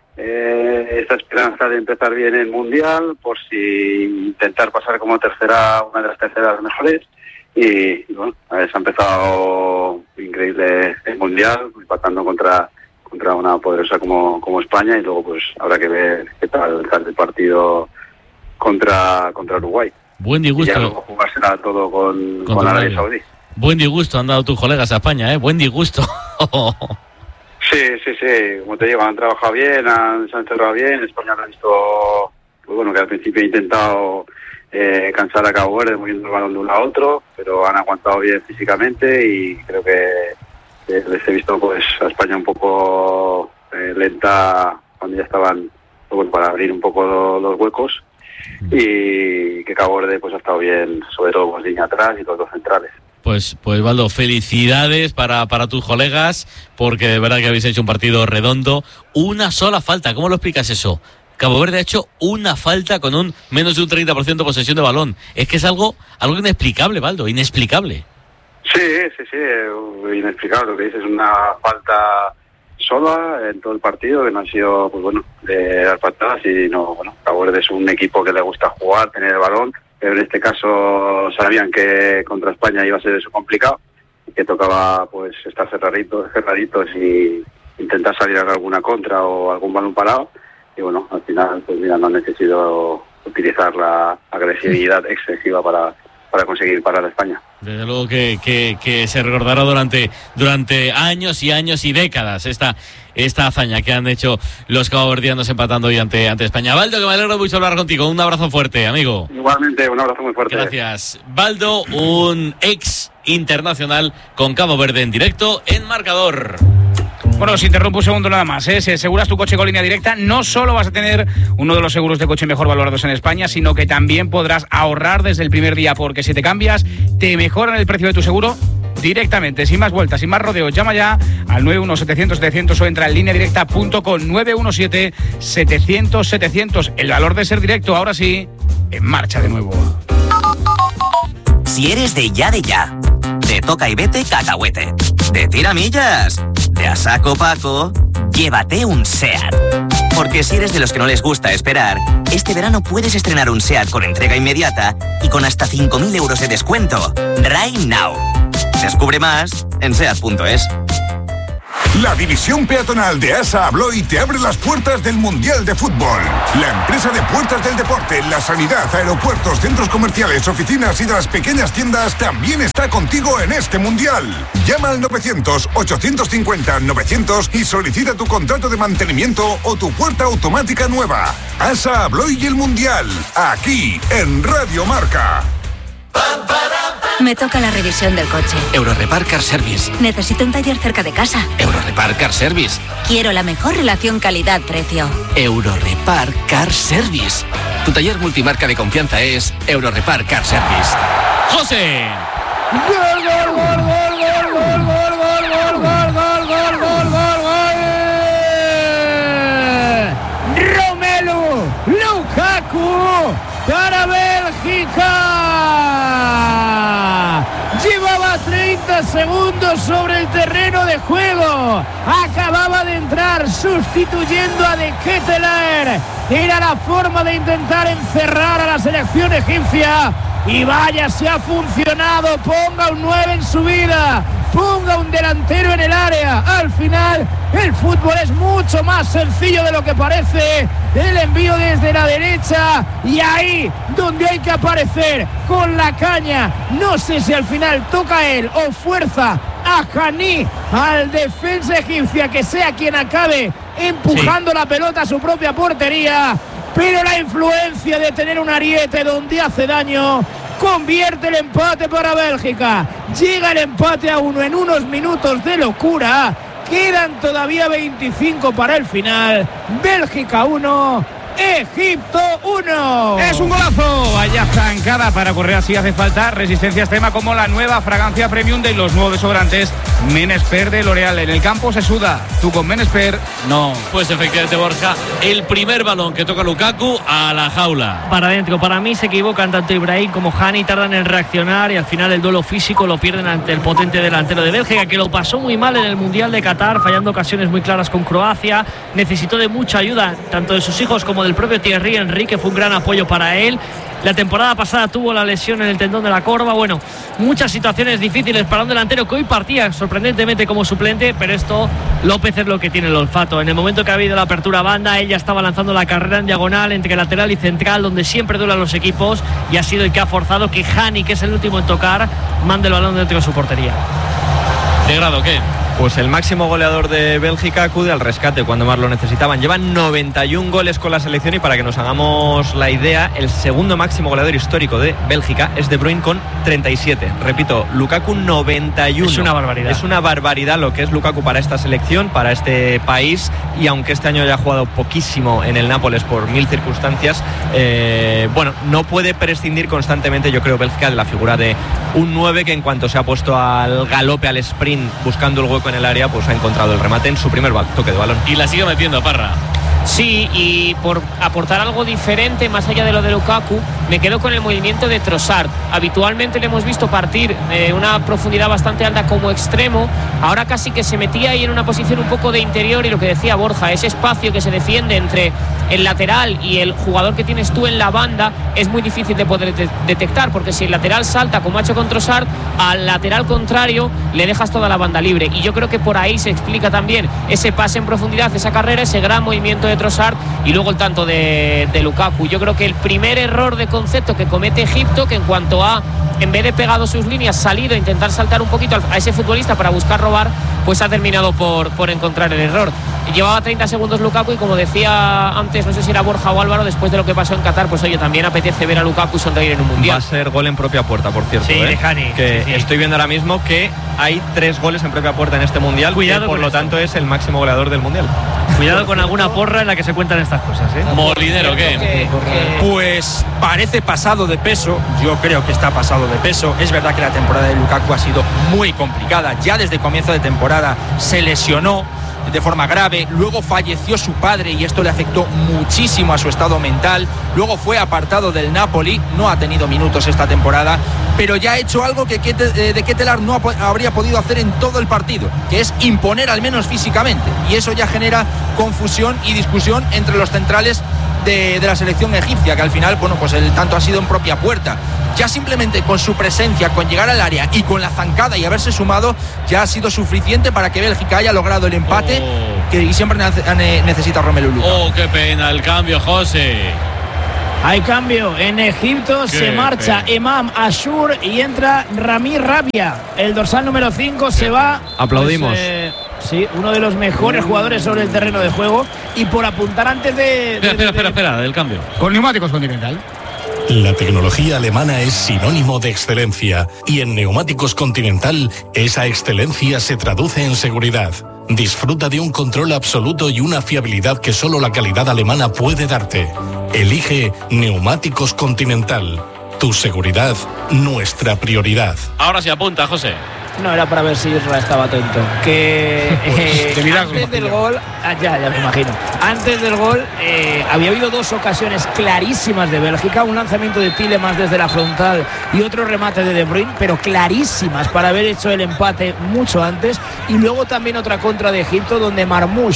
eh, esta esperanza de empezar bien el Mundial, por si intentar pasar como tercera, una de las terceras mejores. Y, y bueno, se ha empezado increíble el Mundial, empatando contra contra una poderosa como, como España, y luego pues habrá que ver qué tal, tal el partido contra contra Uruguay. Buen disgusto. Y ya luego jugársela todo con, con Arabia Saudí. Buen disgusto han dado tus colegas a España, ¿eh? Buen disgusto. Sí, sí, sí. Como te digo, han trabajado bien, han, se han cerrado bien. España ha visto, pues bueno, que al principio ha intentado eh, cansar a Cabo Verde moviendo el balón de un lado a otro, pero han aguantado bien físicamente y creo que les he visto pues a España un poco eh, lenta cuando ya estaban, bueno, para abrir un poco los, los huecos, y que Cabo Verde pues ha estado bien, sobre todo con línea atrás y los dos centrales. Pues, pues Baldo, felicidades para, para tus colegas, porque de verdad que habéis hecho un partido redondo. Una sola falta, ¿cómo lo explicas eso? Cabo Verde ha hecho una falta con un menos de un treinta por ciento de posesión de balón. Es que es algo, algo inexplicable, Baldo, inexplicable. Sí, sí, sí, inexplicable lo que dices, una falta sola en todo el partido, que no ha sido, pues bueno, de dar patadas, y no, bueno, Cabo Verde es un equipo que le gusta jugar, tener el balón, pero en este caso sabían que contra España iba a ser eso complicado, y que tocaba pues estar cerraditos, cerraditos y intentar salir a alguna contra o algún balón parado, y bueno, al final pues mira, no han necesitado utilizar la agresividad excesiva para para conseguir parar a España. Desde luego que, que, que se recordará durante, durante años y años y décadas esta, esta hazaña que han hecho los caboverdianos empatando hoy ante, ante España. Baldo, que me alegro mucho hablar contigo. Un abrazo fuerte, amigo. Igualmente, un abrazo muy fuerte. Gracias. Baldo, un ex internacional con Cabo Verde en directo en Marcador. Bueno, os interrumpo un segundo nada más, ¿eh? Si aseguras tu coche con Línea Directa, no solo vas a tener uno de los seguros de coche mejor valorados en España, sino que también podrás ahorrar desde el primer día, porque si te cambias, te mejoran el precio de tu seguro directamente, sin más vueltas, sin más rodeos. Llama ya al nueve uno siete cero cero siete cero cero o entra en línea directa punto com. Nueve uno siete siete cero cero siete cero cero. El valor de ser directo, ahora sí, en marcha de nuevo. Si eres de ya de ya, de toca y vete cacahuete, de tiramillas, de a saco Paco, llévate un SEAT. Porque si eres de los que no les gusta esperar, este verano puedes estrenar un SEAT con entrega inmediata y con hasta cinco mil euros de descuento. Right now. Descubre más en seat punto es. La división peatonal de ASA Abloy te abre las puertas del Mundial de Fútbol. La empresa de puertas del deporte, la sanidad, aeropuertos, centros comerciales, oficinas y de las pequeñas tiendas también está contigo en este Mundial. Llama al novecientos, ochocientos cincuenta, novecientos y solicita tu contrato de mantenimiento o tu puerta automática nueva. ASA Abloy y el Mundial, aquí en Radio Marca. Me toca la revisión del coche. Eurorepar Car Service. Necesito un taller cerca de casa. Eurorepar Car Service. Quiero la mejor relación calidad-precio. Eurorepar Car Service. Tu taller multimarca de confianza es Eurorepar Car Service. ¡José! ¡Gol, gol, gol, gol, gol, gol, gol, gol, gol, gol, gol, gol, gol, gol! Romelu Lukaku para Bélgica. Llevaba treinta segundos sobre el terreno de juego. Acababa de entrar sustituyendo a De Ketelaere. Era la forma de intentar encerrar a la selección egipcia. Y vaya, si ha funcionado. Ponga un nueve en su vida. Ponga un delantero en el área. Al final, el fútbol es mucho más sencillo de lo que parece. El envío desde la derecha y ahí donde hay que aparecer con la caña. No sé si al final toca él o fuerza a Hani, al defensa egipcia, que sea quien acabe empujando sí. la pelota a su propia portería. Pero la influencia de tener un ariete donde hace daño convierte el empate para Bélgica. Llega el empate a uno en unos minutos de locura. Quedan todavía veinticinco para el final. Bélgica uno, Egipto uno. Es un golazo. Vaya zancada para correr así hace falta resistencia extrema, como la nueva fragancia premium de los nuevos desodorantes Men-Expert de L'Oréal. En el campo se suda. Tú con Men-Expert no. Pues efectivamente, Borja, el primer balón que toca Lukaku a la jaula. Para adentro. Para mí se equivocan tanto Ibrahim como Hani, tardan en reaccionar y al final el duelo físico lo pierden ante el potente delantero de Bélgica, que lo pasó muy mal en el Mundial de Qatar, fallando ocasiones muy claras con Croacia. Necesitó de mucha ayuda tanto de sus hijos como del propio Thierry Henry, que fue un gran apoyo para él. La temporada pasada tuvo la lesión en el tendón de la corva. Bueno, muchas situaciones difíciles para un delantero que hoy partía sorprendentemente como suplente, pero esto López es lo que tiene el olfato. En el momento que ha habido la apertura banda, él ya estaba lanzando la carrera en diagonal entre lateral y central, donde siempre duran los equipos, y ha sido el que ha forzado que Hani, que es el último en tocar, mande el balón dentro de su portería. ¿De grado qué? Pues el máximo goleador de Bélgica acude al rescate cuando más lo necesitaban. Llevan noventa y un goles con la selección y, para que nos hagamos la idea, el segundo máximo goleador histórico de Bélgica es De Bruyne con treinta y siete. Repito, Lukaku noventa y uno. Es una barbaridad. Es una barbaridad lo que es Lukaku para esta selección, para este país, y aunque este año haya jugado poquísimo en el Nápoles por mil circunstancias, eh, bueno, no puede prescindir constantemente, yo creo, Bélgica, de la figura de un nueve que, en cuanto se ha puesto al galope, al sprint, buscando el hueco en el área, pues ha encontrado el remate en su primer toque de balón. Y la sigue metiendo, Parra. Sí, y por aportar algo diferente, más allá de lo de Lukaku, me quedo con el movimiento de Trossard. Habitualmente le hemos visto partir de una profundidad bastante alta como extremo. Ahora casi que se metía ahí en una posición un poco de interior, y lo que decía Borja, ese espacio que se defiende entre el lateral y el jugador que tienes tú en la banda es muy difícil de poder de- detectar, porque si el lateral salta como ha hecho con Trossard, al lateral contrario le dejas toda la banda libre, y yo creo que por ahí se explica también ese pase en profundidad, esa carrera, ese gran movimiento de Trossard, y luego el tanto de, de Lukaku. Yo creo que el primer error de concepto que comete Egipto, que en cuanto a, en vez de pegado sus líneas, salido a intentar saltar un poquito a ese futbolista para buscar robar, pues ha terminado por, por encontrar el error. Llevaba treinta segundos Lukaku, y como decía antes, no sé si era Borja o Álvaro, después de lo que pasó en Qatar, pues oye, también apetece ver a Lukaku sonreír en un mundial. Va a ser gol en propia puerta, por cierto. Sí, ¿eh? de Hani. Que Sí, sí. estoy viendo ahora mismo que hay tres goles en propia puerta en este mundial. Cuidado que, por con lo esto. tanto, es el máximo goleador del mundial. Cuidado con alguna porra en la que se cuentan estas cosas, ¿eh? Molinero, ¿qué? Pues parece pasado de peso. Yo creo que está pasado de peso. Es verdad que la temporada de Lukaku ha sido muy complicada. Ya desde comienzo de temporada se lesionó. de forma grave, luego falleció su padre y esto le afectó muchísimo a su estado mental, luego fue apartado del Napoli, no ha tenido minutos esta temporada, pero ya ha hecho algo que de Ketelaere no habría podido hacer en todo el partido, que es imponer al menos físicamente, y eso ya genera confusión y discusión entre los centrales de, de la selección egipcia, que al final, bueno, pues el tanto ha sido en propia puerta. Ya simplemente con su presencia, con llegar al área y con la zancada y haberse sumado, ya ha sido suficiente para que Bélgica haya logrado el empate oh. que y siempre necesita Romelu Lukaku. Oh, qué pena el cambio, José. Hay cambio en Egipto, qué se marcha pena. Emam Ashur y entra Rami Rabia, el dorsal número cinco se va. Aplaudimos. Pues, eh, sí, uno de los mejores jugadores sobre el terreno de juego. Y por apuntar antes de... de espera, espera, espera, espera, del cambio. Con Neumáticos Continental. La tecnología alemana es sinónimo de excelencia y en Neumáticos Continental esa excelencia se traduce en seguridad. Disfruta de un control absoluto y una fiabilidad que solo la calidad alemana puede darte. Elige Neumáticos Continental. Tu seguridad, nuestra prioridad. Ahora se apunta, José. No, era para ver si Isra estaba atento. Que eh, pues, antes del gol, ah, ya, ya me imagino. Antes del gol eh, había habido dos ocasiones clarísimas de Bélgica, un lanzamiento de Tielemans desde la frontal y otro remate de De Bruyne, pero clarísimas para haber hecho el empate mucho antes. Y luego también otra contra de Egipto donde Marmoush,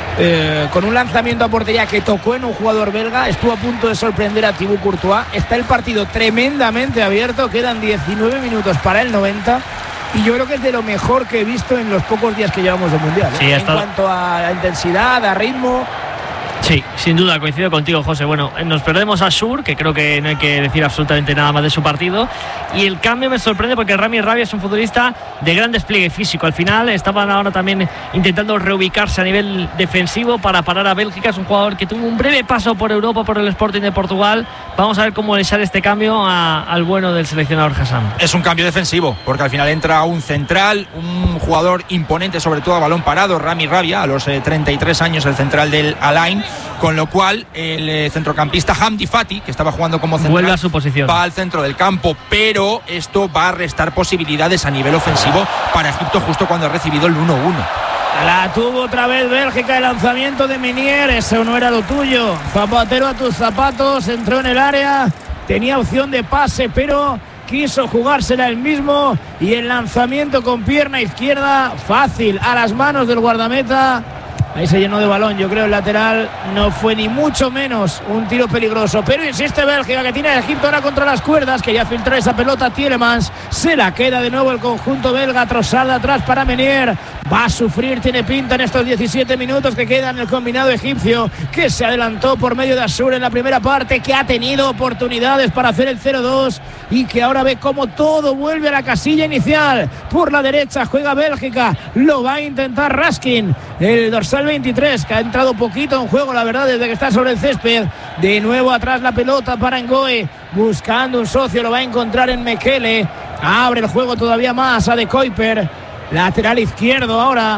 Eh, con un lanzamiento a portería que tocó en un jugador belga, estuvo a punto de sorprender a Thibaut Courtois. Está el partido tremendamente abierto, quedan diecinueve minutos para el noventa y yo creo que es de lo mejor que he visto en los pocos días que llevamos de Mundial, ¿eh? Sí, en estado... cuanto a intensidad, a ritmo. Sí, sin duda, coincido contigo, José. Bueno, nos perdemos a Shur, que creo que no hay que decir absolutamente nada más de su partido. Y el cambio me sorprende porque Rami Rabia es un futbolista de gran despliegue físico. Al final estaban ahora también intentando reubicarse a nivel defensivo para parar a Bélgica. Es un jugador que tuvo un breve paso por Europa, por el Sporting de Portugal. Vamos a ver cómo le sale este cambio a, al bueno del seleccionador Hassan. Es un cambio defensivo, porque al final entra un central, un jugador imponente, sobre todo a balón parado, Rami Rabia, a los eh, treinta y tres años, el central del Al-Ain. Con lo cual el eh, centrocampista Hamdi Fati, que estaba jugando como central, vuelve a su posición, va al centro del campo, pero esto va a restar posibilidades a nivel ofensivo para Egipto justo cuando ha recibido el uno uno. La tuvo otra vez Bélgica, el lanzamiento de Minier, eso no era lo tuyo. Zapatero a tus zapatos, entró en el área, tenía opción de pase, pero quiso jugársela él mismo y el lanzamiento con pierna izquierda, fácil, a las manos del guardameta. Ahí se llenó de balón, yo creo el lateral no fue ni mucho menos un tiro peligroso, pero insiste Bélgica, que tiene a Egipto ahora contra las cuerdas, que ya filtró esa pelota Tielemans, se la queda de nuevo el conjunto belga, Trossard atrás para Menier, va a sufrir, tiene pinta en estos diecisiete minutos que quedan el combinado egipcio, que se adelantó por medio de Ashur en la primera parte, que ha tenido oportunidades para hacer el cero dos y que ahora ve cómo todo vuelve a la casilla inicial. Por la derecha juega Bélgica, lo va a intentar Raskin, el dorsal veintitrés, que ha entrado poquito en juego, la verdad, desde que está sobre el césped. De nuevo atrás la pelota para Ngoe, buscando un socio, lo va a encontrar en Mekele, abre el juego todavía más a De Kuiper, lateral izquierdo ahora,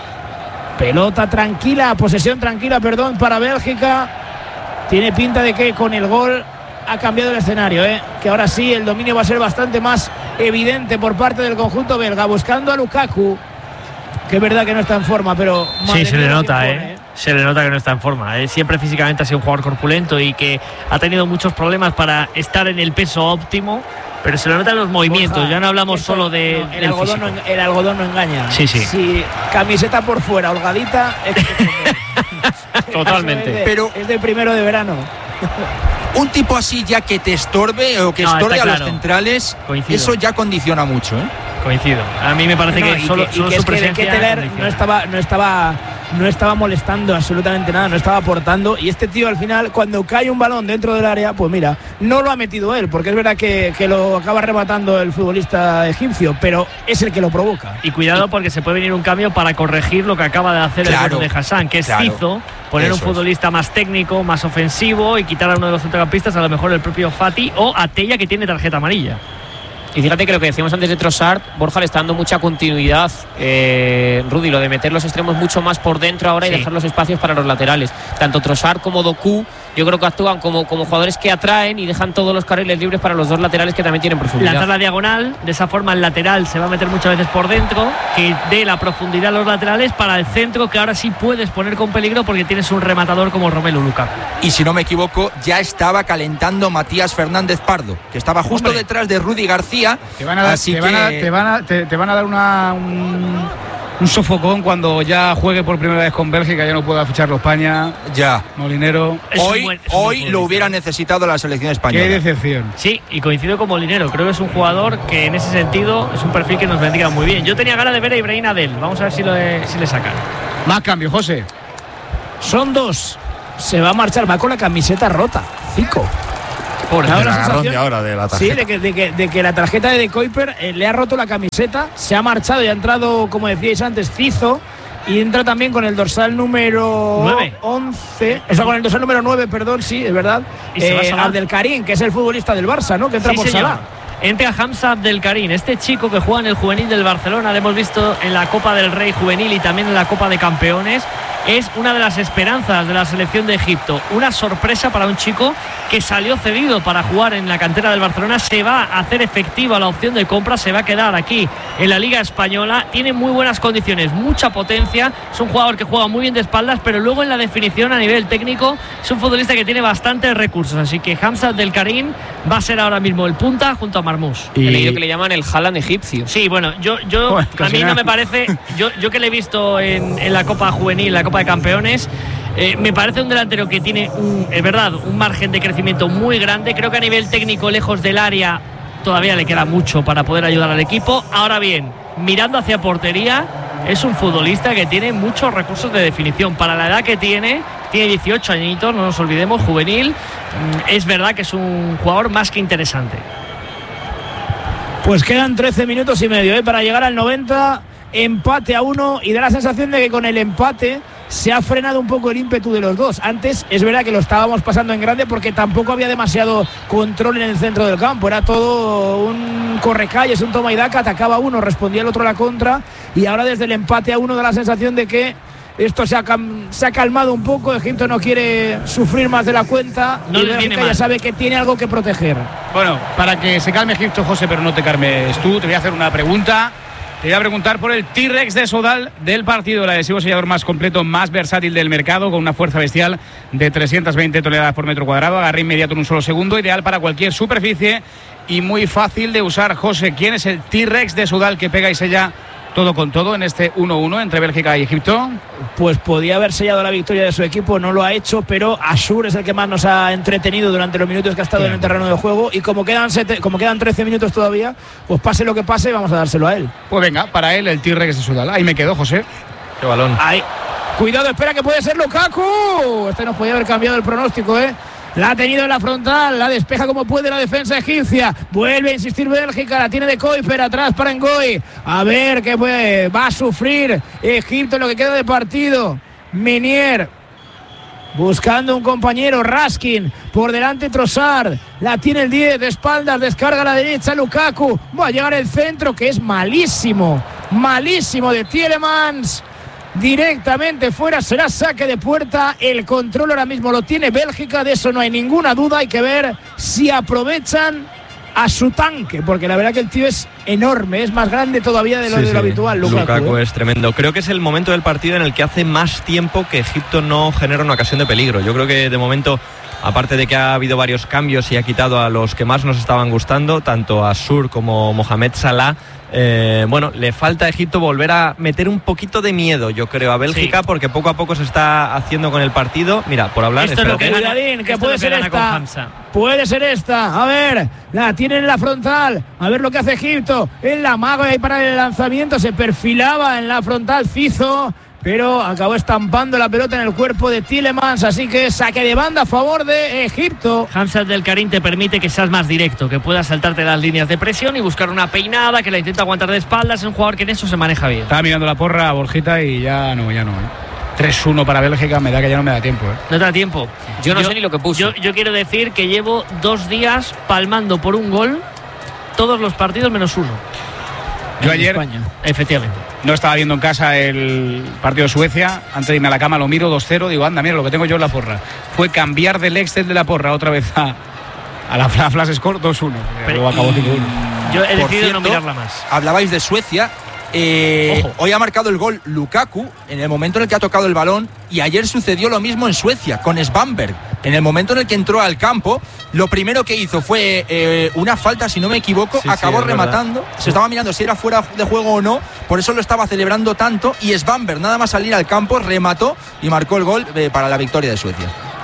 pelota tranquila, posesión tranquila, perdón, para Bélgica. Tiene pinta de que con el gol ha cambiado el escenario, ¿eh? Que ahora sí el dominio va a ser bastante más evidente por parte del conjunto belga, buscando a Lukaku, que es verdad que no está en forma, pero sí, se le nota, eh. Se le nota que no está en forma. ¿eh? Siempre físicamente ha sido un jugador corpulento y que ha tenido muchos problemas para estar en el peso óptimo, pero se le nota en los movimientos. Borja, ya no hablamos esto, solo de no, el, algodón no, el algodón no engaña. Sí, sí. Si camiseta por fuera, holgadita, es totalmente. Es de, pero es de primero de verano. Un tipo así ya que te estorbe o que no, estorbe a claro. los centrales, Coincido. Eso ya condiciona mucho, ¿eh? Coincido. A mí me parece no, que solo, que, solo que su es presencia que Ketelaere no estaba, no estaba, no estaba molestando absolutamente nada, no estaba aportando. Y este tío al final, cuando cae un balón dentro del área, pues mira, no lo ha metido él, porque es verdad que, que lo acaba rematando el futbolista egipcio, pero es el que lo provoca. Y cuidado porque se puede venir un cambio para corregir lo que acaba de hacer claro, el bueno de Hassan, que es claro, Cizo, poner un futbolista es. más técnico, más ofensivo y quitar a uno de los centrocampistas, a lo mejor el propio Fati o a Tella, que tiene tarjeta amarilla. Y fíjate que lo que decíamos antes de Trossard, Borja le está dando mucha continuidad, eh, Rudy, lo de meter los extremos mucho más por dentro ahora sí. y dejar los espacios para los laterales. Tanto Trossard como Doku yo creo que actúan como, como jugadores que atraen y dejan todos los carriles libres para los dos laterales que también tienen profundidad. Lanzar la diagonal, de esa forma el lateral se va a meter muchas veces por dentro, que dé la profundidad a los laterales para el centro, que ahora sí puedes poner con peligro porque tienes un rematador como Romelu Lukaku. Y si no me equivoco, ya estaba calentando Matías Fernández Pardo, que estaba justo Hombre. detrás de Rudy García. Te van a dar, así te que... van a, te van a, te, te van a dar una, un, un sofocón cuando ya juegue por primera vez con Bélgica, ya no pueda ficharlo España. Ya. Molinero. Hoy, buen, hoy lo hubiera necesitado la selección española. Qué decepción. Sí, y coincido con Molinero. Creo que es un jugador que en ese sentido es un perfil que nos vendría muy bien. Yo tenía ganas de ver a Ibrahim Adel. Vamos a ver si, lo de, si le sacan. Más cambio, José. Son dos. Se va a marchar, va con la camiseta rota. Zico. Por el agarrón de ahora de la tarjeta. Sí, de que, de que, de que la tarjeta de De Kuyper eh, le ha roto la camiseta, se ha marchado y ha entrado, como decíais antes, Cizo, y entra también con el dorsal número nueve. once, o sea, con el dorsal número nueve, perdón, sí, es verdad, y se eh, va Abdelkarim, que es el futbolista del Barça, ¿no? Que entra sí, por señor. Salah. Entra Hamza Abdelkarim, este chico que juega en el juvenil del Barcelona, lo hemos visto en la Copa del Rey juvenil y también en la Copa de Campeones. Es una de las esperanzas de la selección de Egipto. Una sorpresa para un chico que salió cedido para jugar en la cantera del Barcelona. Se va a hacer efectiva la opción de compra, se va a quedar aquí en la Liga Española. Tiene muy buenas condiciones, mucha potencia. Es un jugador que juega muy bien de espaldas, pero luego en la definición a nivel técnico es un futbolista que tiene bastantes recursos. Así que Hamza Abdelkarim va a ser ahora mismo el punta junto a Marmoush. Y... He leído que le llaman el Haaland egipcio. Sí, bueno, yo, yo bueno, a mí no me parece, yo, yo que le he visto en, en la Copa Juvenil, la Copa de Campeones, eh, me parece un delantero que tiene, un, es verdad, un margen de crecimiento muy grande. Creo que a nivel técnico, lejos del área, todavía le queda mucho para poder ayudar al equipo. Ahora bien, mirando hacia portería, es un futbolista que tiene muchos recursos de definición. Para la edad que tiene, tiene dieciocho añitos, no nos olvidemos, juvenil. Es verdad que es un jugador más que interesante. Pues quedan trece minutos y medio ¿eh? para llegar al noventa, empate a uno, y da la sensación de que con el empate se ha frenado un poco el ímpetu de los dos. Antes es verdad que lo estábamos pasando en grande porque tampoco había demasiado control en el centro del campo, era todo un correcalles, un toma y daca, atacaba uno, respondía el otro a la contra, y ahora desde el empate a uno da la sensación de que esto se ha, se ha calmado un poco. Egipto no quiere sufrir más de la cuenta, no y Bélgica ya sabe que tiene algo que proteger. Bueno, para que se calme Egipto, José, pero no te calmes tú, te voy a hacer una pregunta. Te voy a preguntar por el T-Rex de Sodal del partido, el adhesivo sellador más completo, más versátil del mercado, con una fuerza bestial de trescientas veinte toneladas por metro cuadrado, agarre inmediato en un solo segundo, ideal para cualquier superficie y muy fácil de usar. José, ¿quién es el T-Rex de Sodal que pega y sella todo con todo en este uno uno entre Bélgica y Egipto? Pues podía haber sellado la victoria de su equipo, no lo ha hecho, pero Asur es el que más nos ha entretenido durante los minutos que ha estado Bien. en el terreno de juego, y como quedan sete, como quedan trece minutos todavía, pues pase lo que pase, vamos a dárselo a él. Pues venga, para él el T-Rex de Sudal. Ahí me quedo, José. Qué balón. Ahí. Cuidado, espera, que puede ser Lukaku. Este nos podía haber cambiado el pronóstico, ¿eh? La ha tenido en la frontal, la despeja como puede la defensa egipcia. Vuelve a insistir Bélgica, la tiene De Kuyper atrás para Ngoy. A ver qué puede, va a sufrir Egipto en lo que queda de partido. Minier buscando un compañero, Raskin por delante, Trossard, la tiene el diez de espaldas, descarga a la derecha Lukaku, va a llegar el centro que es malísimo, malísimo de Tielemans. Directamente fuera, será saque de puerta. El control ahora mismo lo tiene Bélgica, de eso no hay ninguna duda. Hay que ver si aprovechan a su tanque, porque la verdad que el tío es enorme, es más grande todavía de lo, sí, de lo sí. habitual. Lukaku, Lukaku ¿eh? es tremendo. Creo que es el momento del partido en el que hace más tiempo que Egipto no genera una ocasión de peligro. Yo creo que de momento, aparte de que ha habido varios cambios y ha quitado a los que más nos estaban gustando, tanto a Asur como Mohamed Salah, Eh, bueno, le falta a Egipto volver a meter un poquito de miedo, yo creo, a Bélgica, sí. porque poco a poco se está haciendo con el partido. Mira, por hablar, esto es lo que, Cuidadín, que puede ser esta, puede ser esta, a ver, la tienen en la frontal, a ver lo que hace Egipto, en la mago ahí para el lanzamiento, se perfilaba en la frontal Cizo, pero acabó estampando la pelota en el cuerpo de Tielemans, así que saque de banda a favor de Egipto. Hamza Abdelkarim te permite que seas más directo, que puedas saltarte las líneas de presión y buscar una peinada, que la intenta aguantar de espaldas. Es un jugador que en eso se maneja bien. Estaba mirando la porra a Borjita y ya no, ya no. ¿eh? tres uno para Bélgica, me da que ya no me da tiempo. ¿eh? No te da tiempo. Yo no yo, sé ni lo que puso. Yo, yo quiero decir que llevo dos días palmando por un gol todos los partidos menos uno. Yo ayer, España. Efectivamente. No estaba viendo en casa el partido de Suecia. Antes de irme a la cama lo miro dos cero. Digo, anda, mira lo que tengo yo en la porra. Fue cambiar del Excel de la porra otra vez a, a la Flash Score dos uno. Luego acabó cinco uno. Yo he Por decidido cierto, no mirarla más. Hablabais de Suecia. Eh, hoy ha marcado el gol Lukaku en el momento en el que ha tocado el balón, y ayer sucedió lo mismo en Suecia con Svanberg. En el momento en el que entró al campo, lo primero que hizo fue eh, una falta, si no me equivoco, sí, acabó sí, rematando. Sí. Se estaba mirando si era fuera de juego o no, por eso lo estaba celebrando tanto. Y Svanberg, nada más salir al campo, remató y marcó el gol eh, para la victoria de Suecia.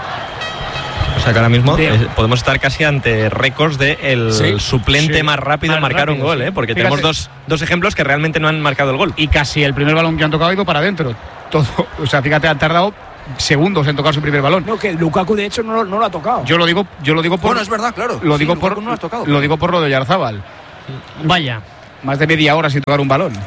O sea que ahora mismo eh, podemos estar casi ante récords de el sí, suplente sí. más rápido en marcar rápido, un gol, sí. ¿eh? Porque Fíjate. tenemos dos, dos ejemplos que realmente no han marcado el gol. Y casi el primer balón que han tocado ha ido para adentro. Todo, o sea, fíjate, han tardado segundos en tocar su primer balón. No, que Lukaku de hecho no, no lo ha tocado. Yo lo digo, yo lo digo por. Bueno, es verdad, claro. Lo Sí, digo Lukaku por. no lo has tocado. Lo digo por lo de Oyarzábal. Vaya. Más de media hora sin tocar un balón.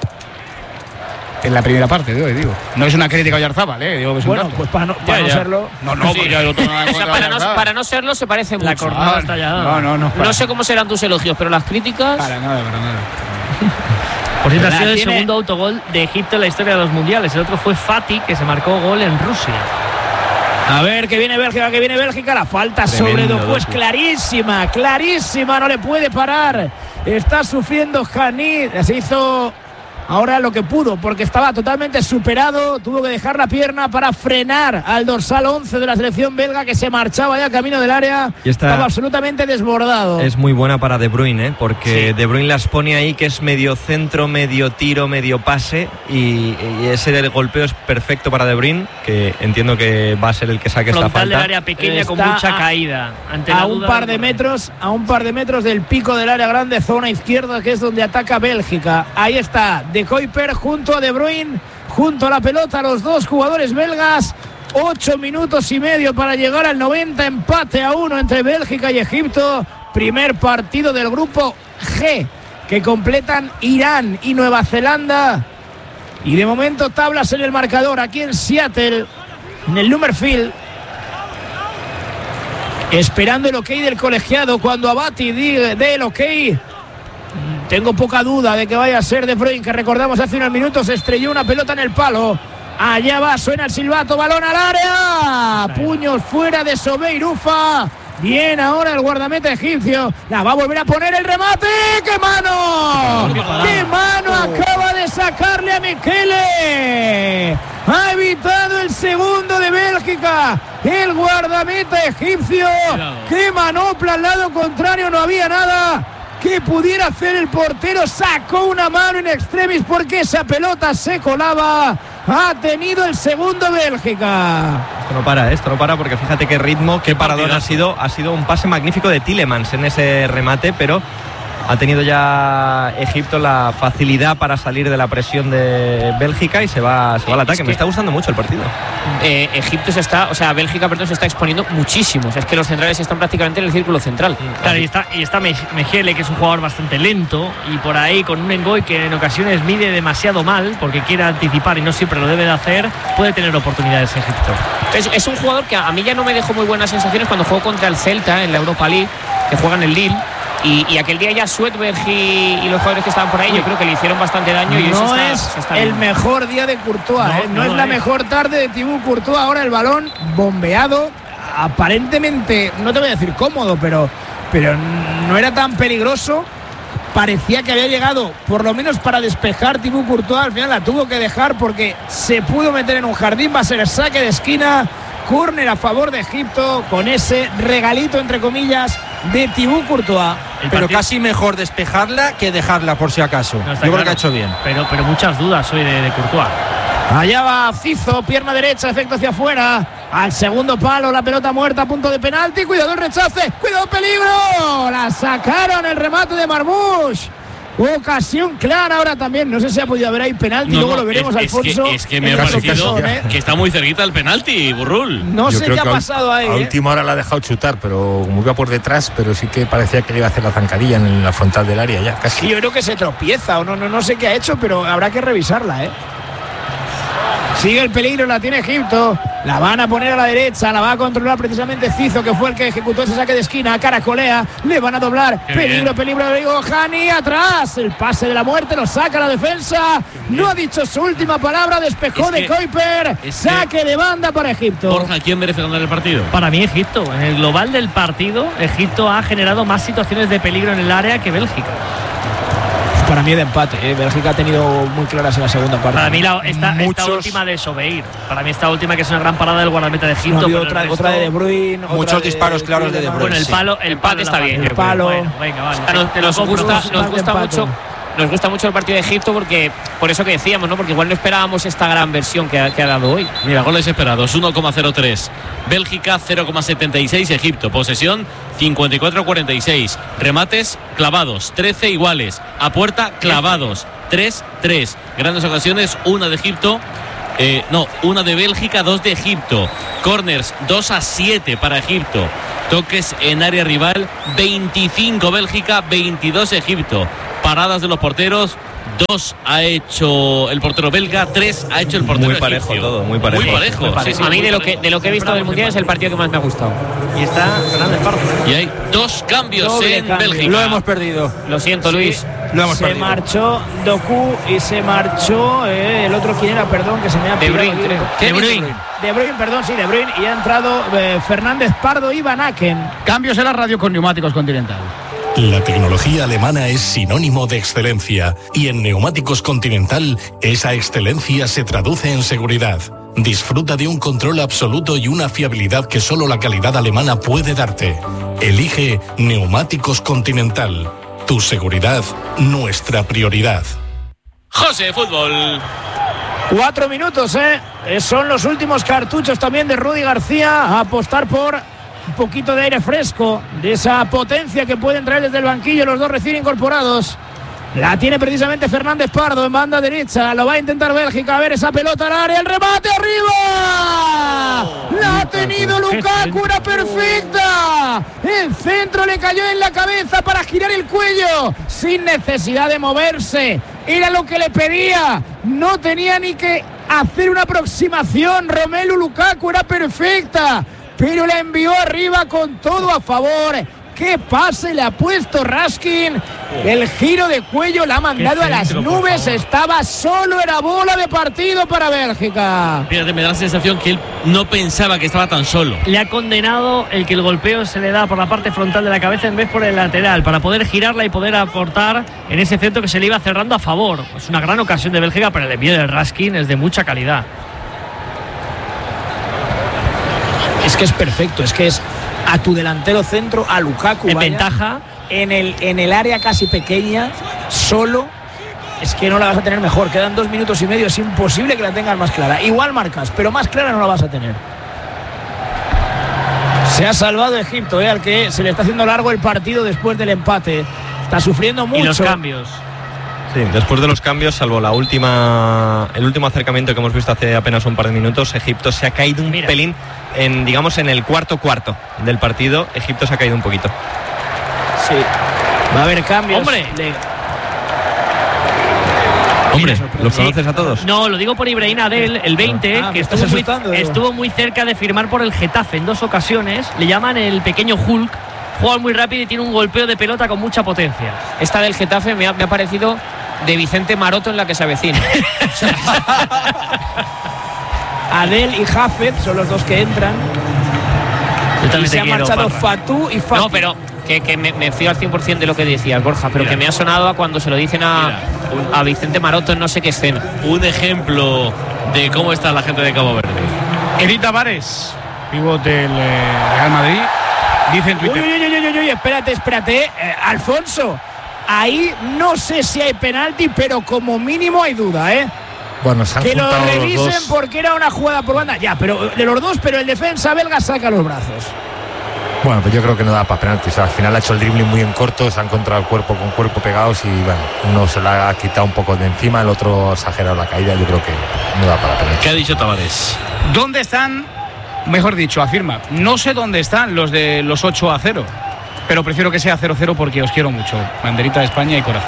En la primera parte de hoy, digo. No es una crítica a Oyarzábal, ¿eh? Digo que es un Bueno, dato. pues para no, para Ya, no ya. serlo. No, no, Sí. porque hay otro nada O sea, contra para, no, Oyarzábal. para no serlo se parece La mucho. cornada está ya. No, no, no. No sé cómo serán tus elogios, pero las críticas. Para nada, para nada. Por cierto, ha La sido el tiene- segundo autogol de Egipto en la historia de los mundiales. El otro fue Fati, que se marcó gol en Rusia. A ver, que viene Bélgica, que viene Bélgica. La falta sobre Tremendo, Doku es Doku. clarísima, clarísima. No le puede parar. Está sufriendo Hanid. Se hizo ahora lo que pudo, porque estaba totalmente superado. Tuvo que dejar la pierna para frenar al dorsal once de la selección belga, que se marchaba ya camino del área. Y esta- Estaba absolutamente desbordado. Es muy buena para De Bruyne, ¿eh? Porque Sí. De Bruyne las pone ahí, que es medio centro, medio tiro, medio pase, y, y ese del golpeo es perfecto para De Bruyne, que entiendo que va a ser el que saque esta Frontal del falta. área pequeña con Está mucha a- caída. Ante a la un duda par del de gol. metros, a un par de metros del pico del área grande, zona izquierda, que es donde ataca Bélgica. Ahí está De Kuiper junto a De Bruyne, junto a la pelota, los dos jugadores belgas. Ocho minutos y medio para llegar al noventa, empate a uno entre Bélgica y Egipto. Primer partido del grupo G, que completan Irán y Nueva Zelanda. Y de momento tablas en el marcador aquí en Seattle, en el Nummerfield. Esperando el ok del colegiado. Cuando Abati dé el ok, tengo poca duda de que vaya a ser De Bruyne, que recordamos hace unos minutos estrelló una pelota en el palo. Allá va, suena el silbato, balón al área. Puños fuera de Sobeirufa. Bien ahora el guardameta egipcio. La va a volver a poner el remate. ¡Qué mano! ¡Qué mano acaba de sacarle a Michele! Ha evitado el segundo de Bélgica. El guardameta egipcio. ¡Qué manopla al lado contrario! No había nada que pudiera hacer el portero. Sacó una mano en extremis porque esa pelota se colaba. Ha tenido el segundo Bélgica. Esto no para, ¿eh? Esto no para, porque fíjate qué ritmo, qué paradón ha sido. Ha sido un pase magnífico de Tielemans en ese remate, pero ha tenido ya Egipto la facilidad para salir de la presión de Bélgica y se va, se va al ataque. Me está gustando mucho el partido. Eh, Egipto se está, o sea, Bélgica, perdón, se está exponiendo muchísimo. O sea, es que los centrales están prácticamente en el círculo central. Claro, y está, y está Mejele, que es un jugador bastante lento, y por ahí con un Engoy que en ocasiones mide demasiado mal porque quiere anticipar y no siempre lo debe de hacer, puede tener oportunidades Egipto. Es, es un jugador que a mí ya no me dejó muy buenas sensaciones cuando jugó contra el Celta en la Europa League, que juega en el Lille. Y, y aquel día ya Sweatberg y, y los jugadores que estaban por ahí, yo creo que le hicieron bastante daño. Y No eso está, es se está el viendo. mejor día de Courtois, No, ¿eh? no, no es lo la es. mejor tarde de Thibaut Courtois. Ahora el balón bombeado, aparentemente, no te voy a decir cómodo, pero, pero no era tan peligroso. Parecía que había llegado, por lo menos para despejar Thibaut Courtois. Al final la tuvo que dejar porque se pudo meter en un jardín. Va a ser el saque de esquina. Córner a favor de Egipto con ese regalito, entre comillas, de Thibaut Courtois. Pero casi mejor despejarla que dejarla, por si acaso. No, Yo está creo claro. que ha hecho bien. Pero, pero muchas dudas hoy de, de Courtois. Allá va Cizo, pierna derecha, efecto hacia afuera. Al segundo palo, la pelota muerta a punto de penalti. Cuidado el rechace, cuidado peligro. La sacaron, el remate de Marmoush. Ocasión clara ahora también. No sé si ha podido haber ahí penalti. No, Luego no, lo veremos, es, es Alfonso. que, es que me en ha caso parecido Persson, ¿eh? que está muy cerquita el penalti, Burrul. No Yo sé creo qué ha que a- pasado ahí. A ¿eh? última hora la ha dejado chutar, pero como iba por detrás, pero sí que parecía que le iba a hacer la zancadilla en la frontal del área ya, casi. Sí, yo creo que se tropieza o no, no, no sé qué ha hecho, pero habrá que revisarla, ¿eh? Sigue el peligro, la tiene Egipto. La van a poner a la derecha, la va a controlar precisamente Cizo, que fue el que ejecutó ese saque de esquina. Caracolea, le van a doblar. Qué peligro, bien. peligro, peligro. Hani atrás. El pase de la muerte lo saca la defensa. No ha dicho su última palabra. Despejó es de que, Kuiper. Saque que... de banda para Egipto. Borja, ¿quién merece ganar el partido? Para mí, Egipto. En el global del partido, Egipto ha generado más situaciones de peligro en el área que Bélgica. Para mí de empate, ¿eh? Bélgica ha tenido muy claras en la segunda parte. Para mí la, esta, Muchos... esta última de Sobeir. Para mí esta última que es una gran parada del guardameta de Egipto. No, otra, resto... otra de De Bruyne. Muchos de, disparos de, claros de De Bruyne. Bueno, el sí. palo, el palo está bien. El palo. Bueno, venga, vale. O sea, nos, nos gusta, nos gusta mucho. Nos gusta mucho el partido de Egipto porque por eso que decíamos, ¿no? Porque igual no esperábamos esta gran versión que ha, que ha dado hoy. Mira, goles esperados, uno coma cero tres. Bélgica, cero coma setenta y seis. Egipto, posesión, cincuenta y cuatro a cuarenta y seis. Remates, clavados, trece iguales. A puerta, clavados, tres tres. Grandes ocasiones, una de Egipto. Eh, no, una de Bélgica, dos de Egipto. Corners, dos a siete para Egipto. Toques en área rival, veinticinco Bélgica, veintidós Egipto. Paradas de los porteros, dos ha hecho el portero belga, tres ha hecho el portero muy parejo egipcio. todo, muy parejo. Muy parejo. Muy parejo. Sí, sí, a mí de lo, parejo. que, de lo que he visto del Mundial es el partido que más me ha gustado. Y está Fernández Pardo. Y hay dos cambios Doble en cambio. Bélgica. Lo hemos perdido. Lo siento, Sí, Luis. Lo hemos se perdido. marchó Doku y se marchó eh, el otro, ¿quién era? Perdón, que se me ha De pirado. Bruyne, creo. ¿Qué De Bruyne. De Bruyne? De Bruyne, perdón, sí, De Bruyne. Y ha entrado eh, Fernández Pardo y Van Aken. Cambios en la radio con Neumáticos Continental. La tecnología alemana es sinónimo de excelencia y en Neumáticos Continental esa excelencia se traduce en seguridad. Disfruta de un control absoluto y una fiabilidad que solo la calidad alemana puede darte. Elige Neumáticos Continental. Tu seguridad, nuestra prioridad. José, fútbol. Cuatro minutos, ¿eh? Eh, Son los últimos cartuchos también de Rudy García a apostar por un poquito de aire fresco, de esa potencia que pueden traer desde el banquillo los dos recién incorporados. La tiene precisamente Fernández Pardo en banda derecha. Lo va a intentar Bélgica. A ver esa pelota al área. ¡El remate arriba! ¡La ha tenido Lukaku! ¡Era perfecta! El centro le cayó en la cabeza para girar el cuello sin necesidad de moverse. Era lo que le pedía. No tenía ni que hacer una aproximación. Romelu Lukaku era perfecta, pero la envió arriba con todo a favor. ¡Qué pase le ha puesto Raskin! El giro de cuello la ha mandado a las nubes. Estaba solo, era bola de partido para Bélgica. Fíjate, me da la sensación que él no pensaba que estaba tan solo. Le ha condenado el que el golpeo se le da por la parte frontal de la cabeza en vez por el lateral, para poder girarla y poder aportar en ese centro que se le iba cerrando a favor. Es una gran ocasión de Bélgica, pero el envío de Raskin es de mucha calidad. Es que es perfecto, es que es a tu delantero centro, a Lukaku. En vaya, ventaja. En el, en el área casi pequeña, solo. Es que no la vas a tener mejor. Quedan dos minutos y medio. Es imposible que la tengas más clara. Igual marcas, pero más clara no la vas a tener. Se ha salvado Egipto, ¿eh? Al que se le está haciendo largo el partido después del empate. Está sufriendo mucho. Y los cambios. Sí, después de los cambios, salvo la última, el último acercamiento que hemos visto hace apenas un par de minutos, Egipto se ha caído un Mira. pelín, en, digamos, en el cuarto cuarto del partido. Egipto se ha caído un poquito. Sí, va a haber cambios. ¡Hombre! Le... Hombre, ¿los Sí. conoces a todos? No, lo digo por Ibrahim Adel, el veinte, Ah, que me estás estuvo muy, asustando, Diego. estuvo muy cerca de firmar por el Getafe en dos ocasiones. Le llaman el pequeño Hulk. Juega muy rápido y tiene un golpeo de pelota con mucha potencia. Esta del Getafe me ha, me ha parecido de Vicente Maroto en la que se avecina. Adel y Jafet son los dos que entran. Yo también Y se te ha quiero, marchado Parra. Fatou y Fati. No, pero que, que me, me fío al cien por ciento de lo que decías, Borja, pero Mira. que me ha sonado a cuando se lo dicen a, a Vicente Maroto en no sé qué escena. Un ejemplo de cómo está la gente de Cabo Verde. Edith Tavares, pívot del eh, Real Madrid, dice en Uy, Twitter. uy, uy, uy, uy, uy, espérate, espérate. Eh, Alfonso, ahí no sé si hay penalti, pero como mínimo hay duda, ¿eh? Bueno, se han Que lo juntado los revisen dos. porque era una jugada por banda. Ya, pero de los dos, pero el defensa belga saca los brazos. Bueno, pues yo creo que no da para penalti. O sea, al final ha hecho el dribbling muy en corto, se han encontrado el cuerpo con cuerpo pegados y bueno, uno se la ha quitado un poco de encima, el otro ha exagerado la caída. Yo creo que no da para penalti. ¿Qué ha dicho Tavares? ¿Dónde están? Mejor dicho, afirma. No sé dónde están los de los ocho a cero, pero prefiero que sea cero cero porque os quiero mucho. Banderita de España y corazón.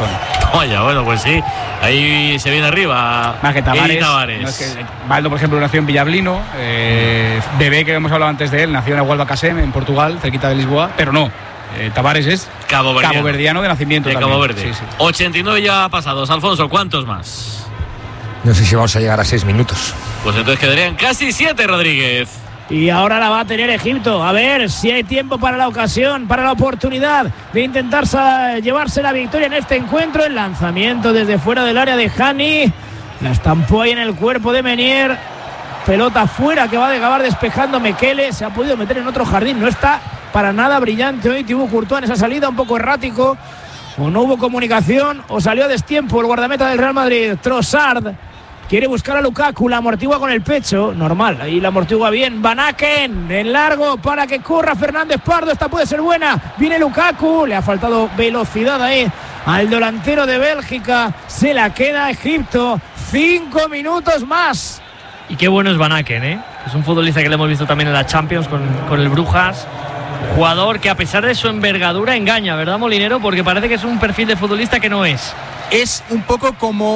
Vaya, bueno, pues sí, ahí se viene arriba. Más que Tavares. Tavares. No es que Baldo, por ejemplo, nació en Villablino. Eh, Bebé, que hemos hablado antes de él, nació en Huelva Casem, en Portugal, cerquita de Lisboa. Pero no, eh, Tavares es caboverdiano. caboverdiano de nacimiento. De también. Cabo Verde. Sí, sí. ochenta y nueve ya pasados. Alfonso, ¿cuántos más? No sé si vamos a llegar a seis minutos. Pues entonces quedarían casi siete, Rodríguez. Y ahora la va a tener Egipto. A ver si hay tiempo para la ocasión, para la oportunidad de intentar llevarse la victoria en este encuentro. El lanzamiento desde fuera del área de Hani. La estampó ahí en el cuerpo de Menier. Pelota fuera que va a acabar despejando Mekele. Se ha podido meter en otro jardín. No está para nada brillante hoy Thibaut Courtois en esa salida, un poco errático. O no hubo comunicación o salió a destiempo el guardameta del Real Madrid, Trossard. Quiere buscar a Lukaku, la amortigua con el pecho. Normal, ahí la amortigua bien. Van Aken, en largo para que corra Fernández Pardo. Esta puede ser buena. Viene Lukaku, le ha faltado velocidad ahí al delantero de Bélgica. Se la queda Egipto. Cinco minutos más. Y qué bueno es Van Aken, ¿eh? Es un futbolista que le hemos visto también en la Champions con, con el Brujas. Jugador que a pesar de su envergadura engaña, ¿verdad, Molinero? Porque parece que es un perfil de futbolista que no es. Es un poco como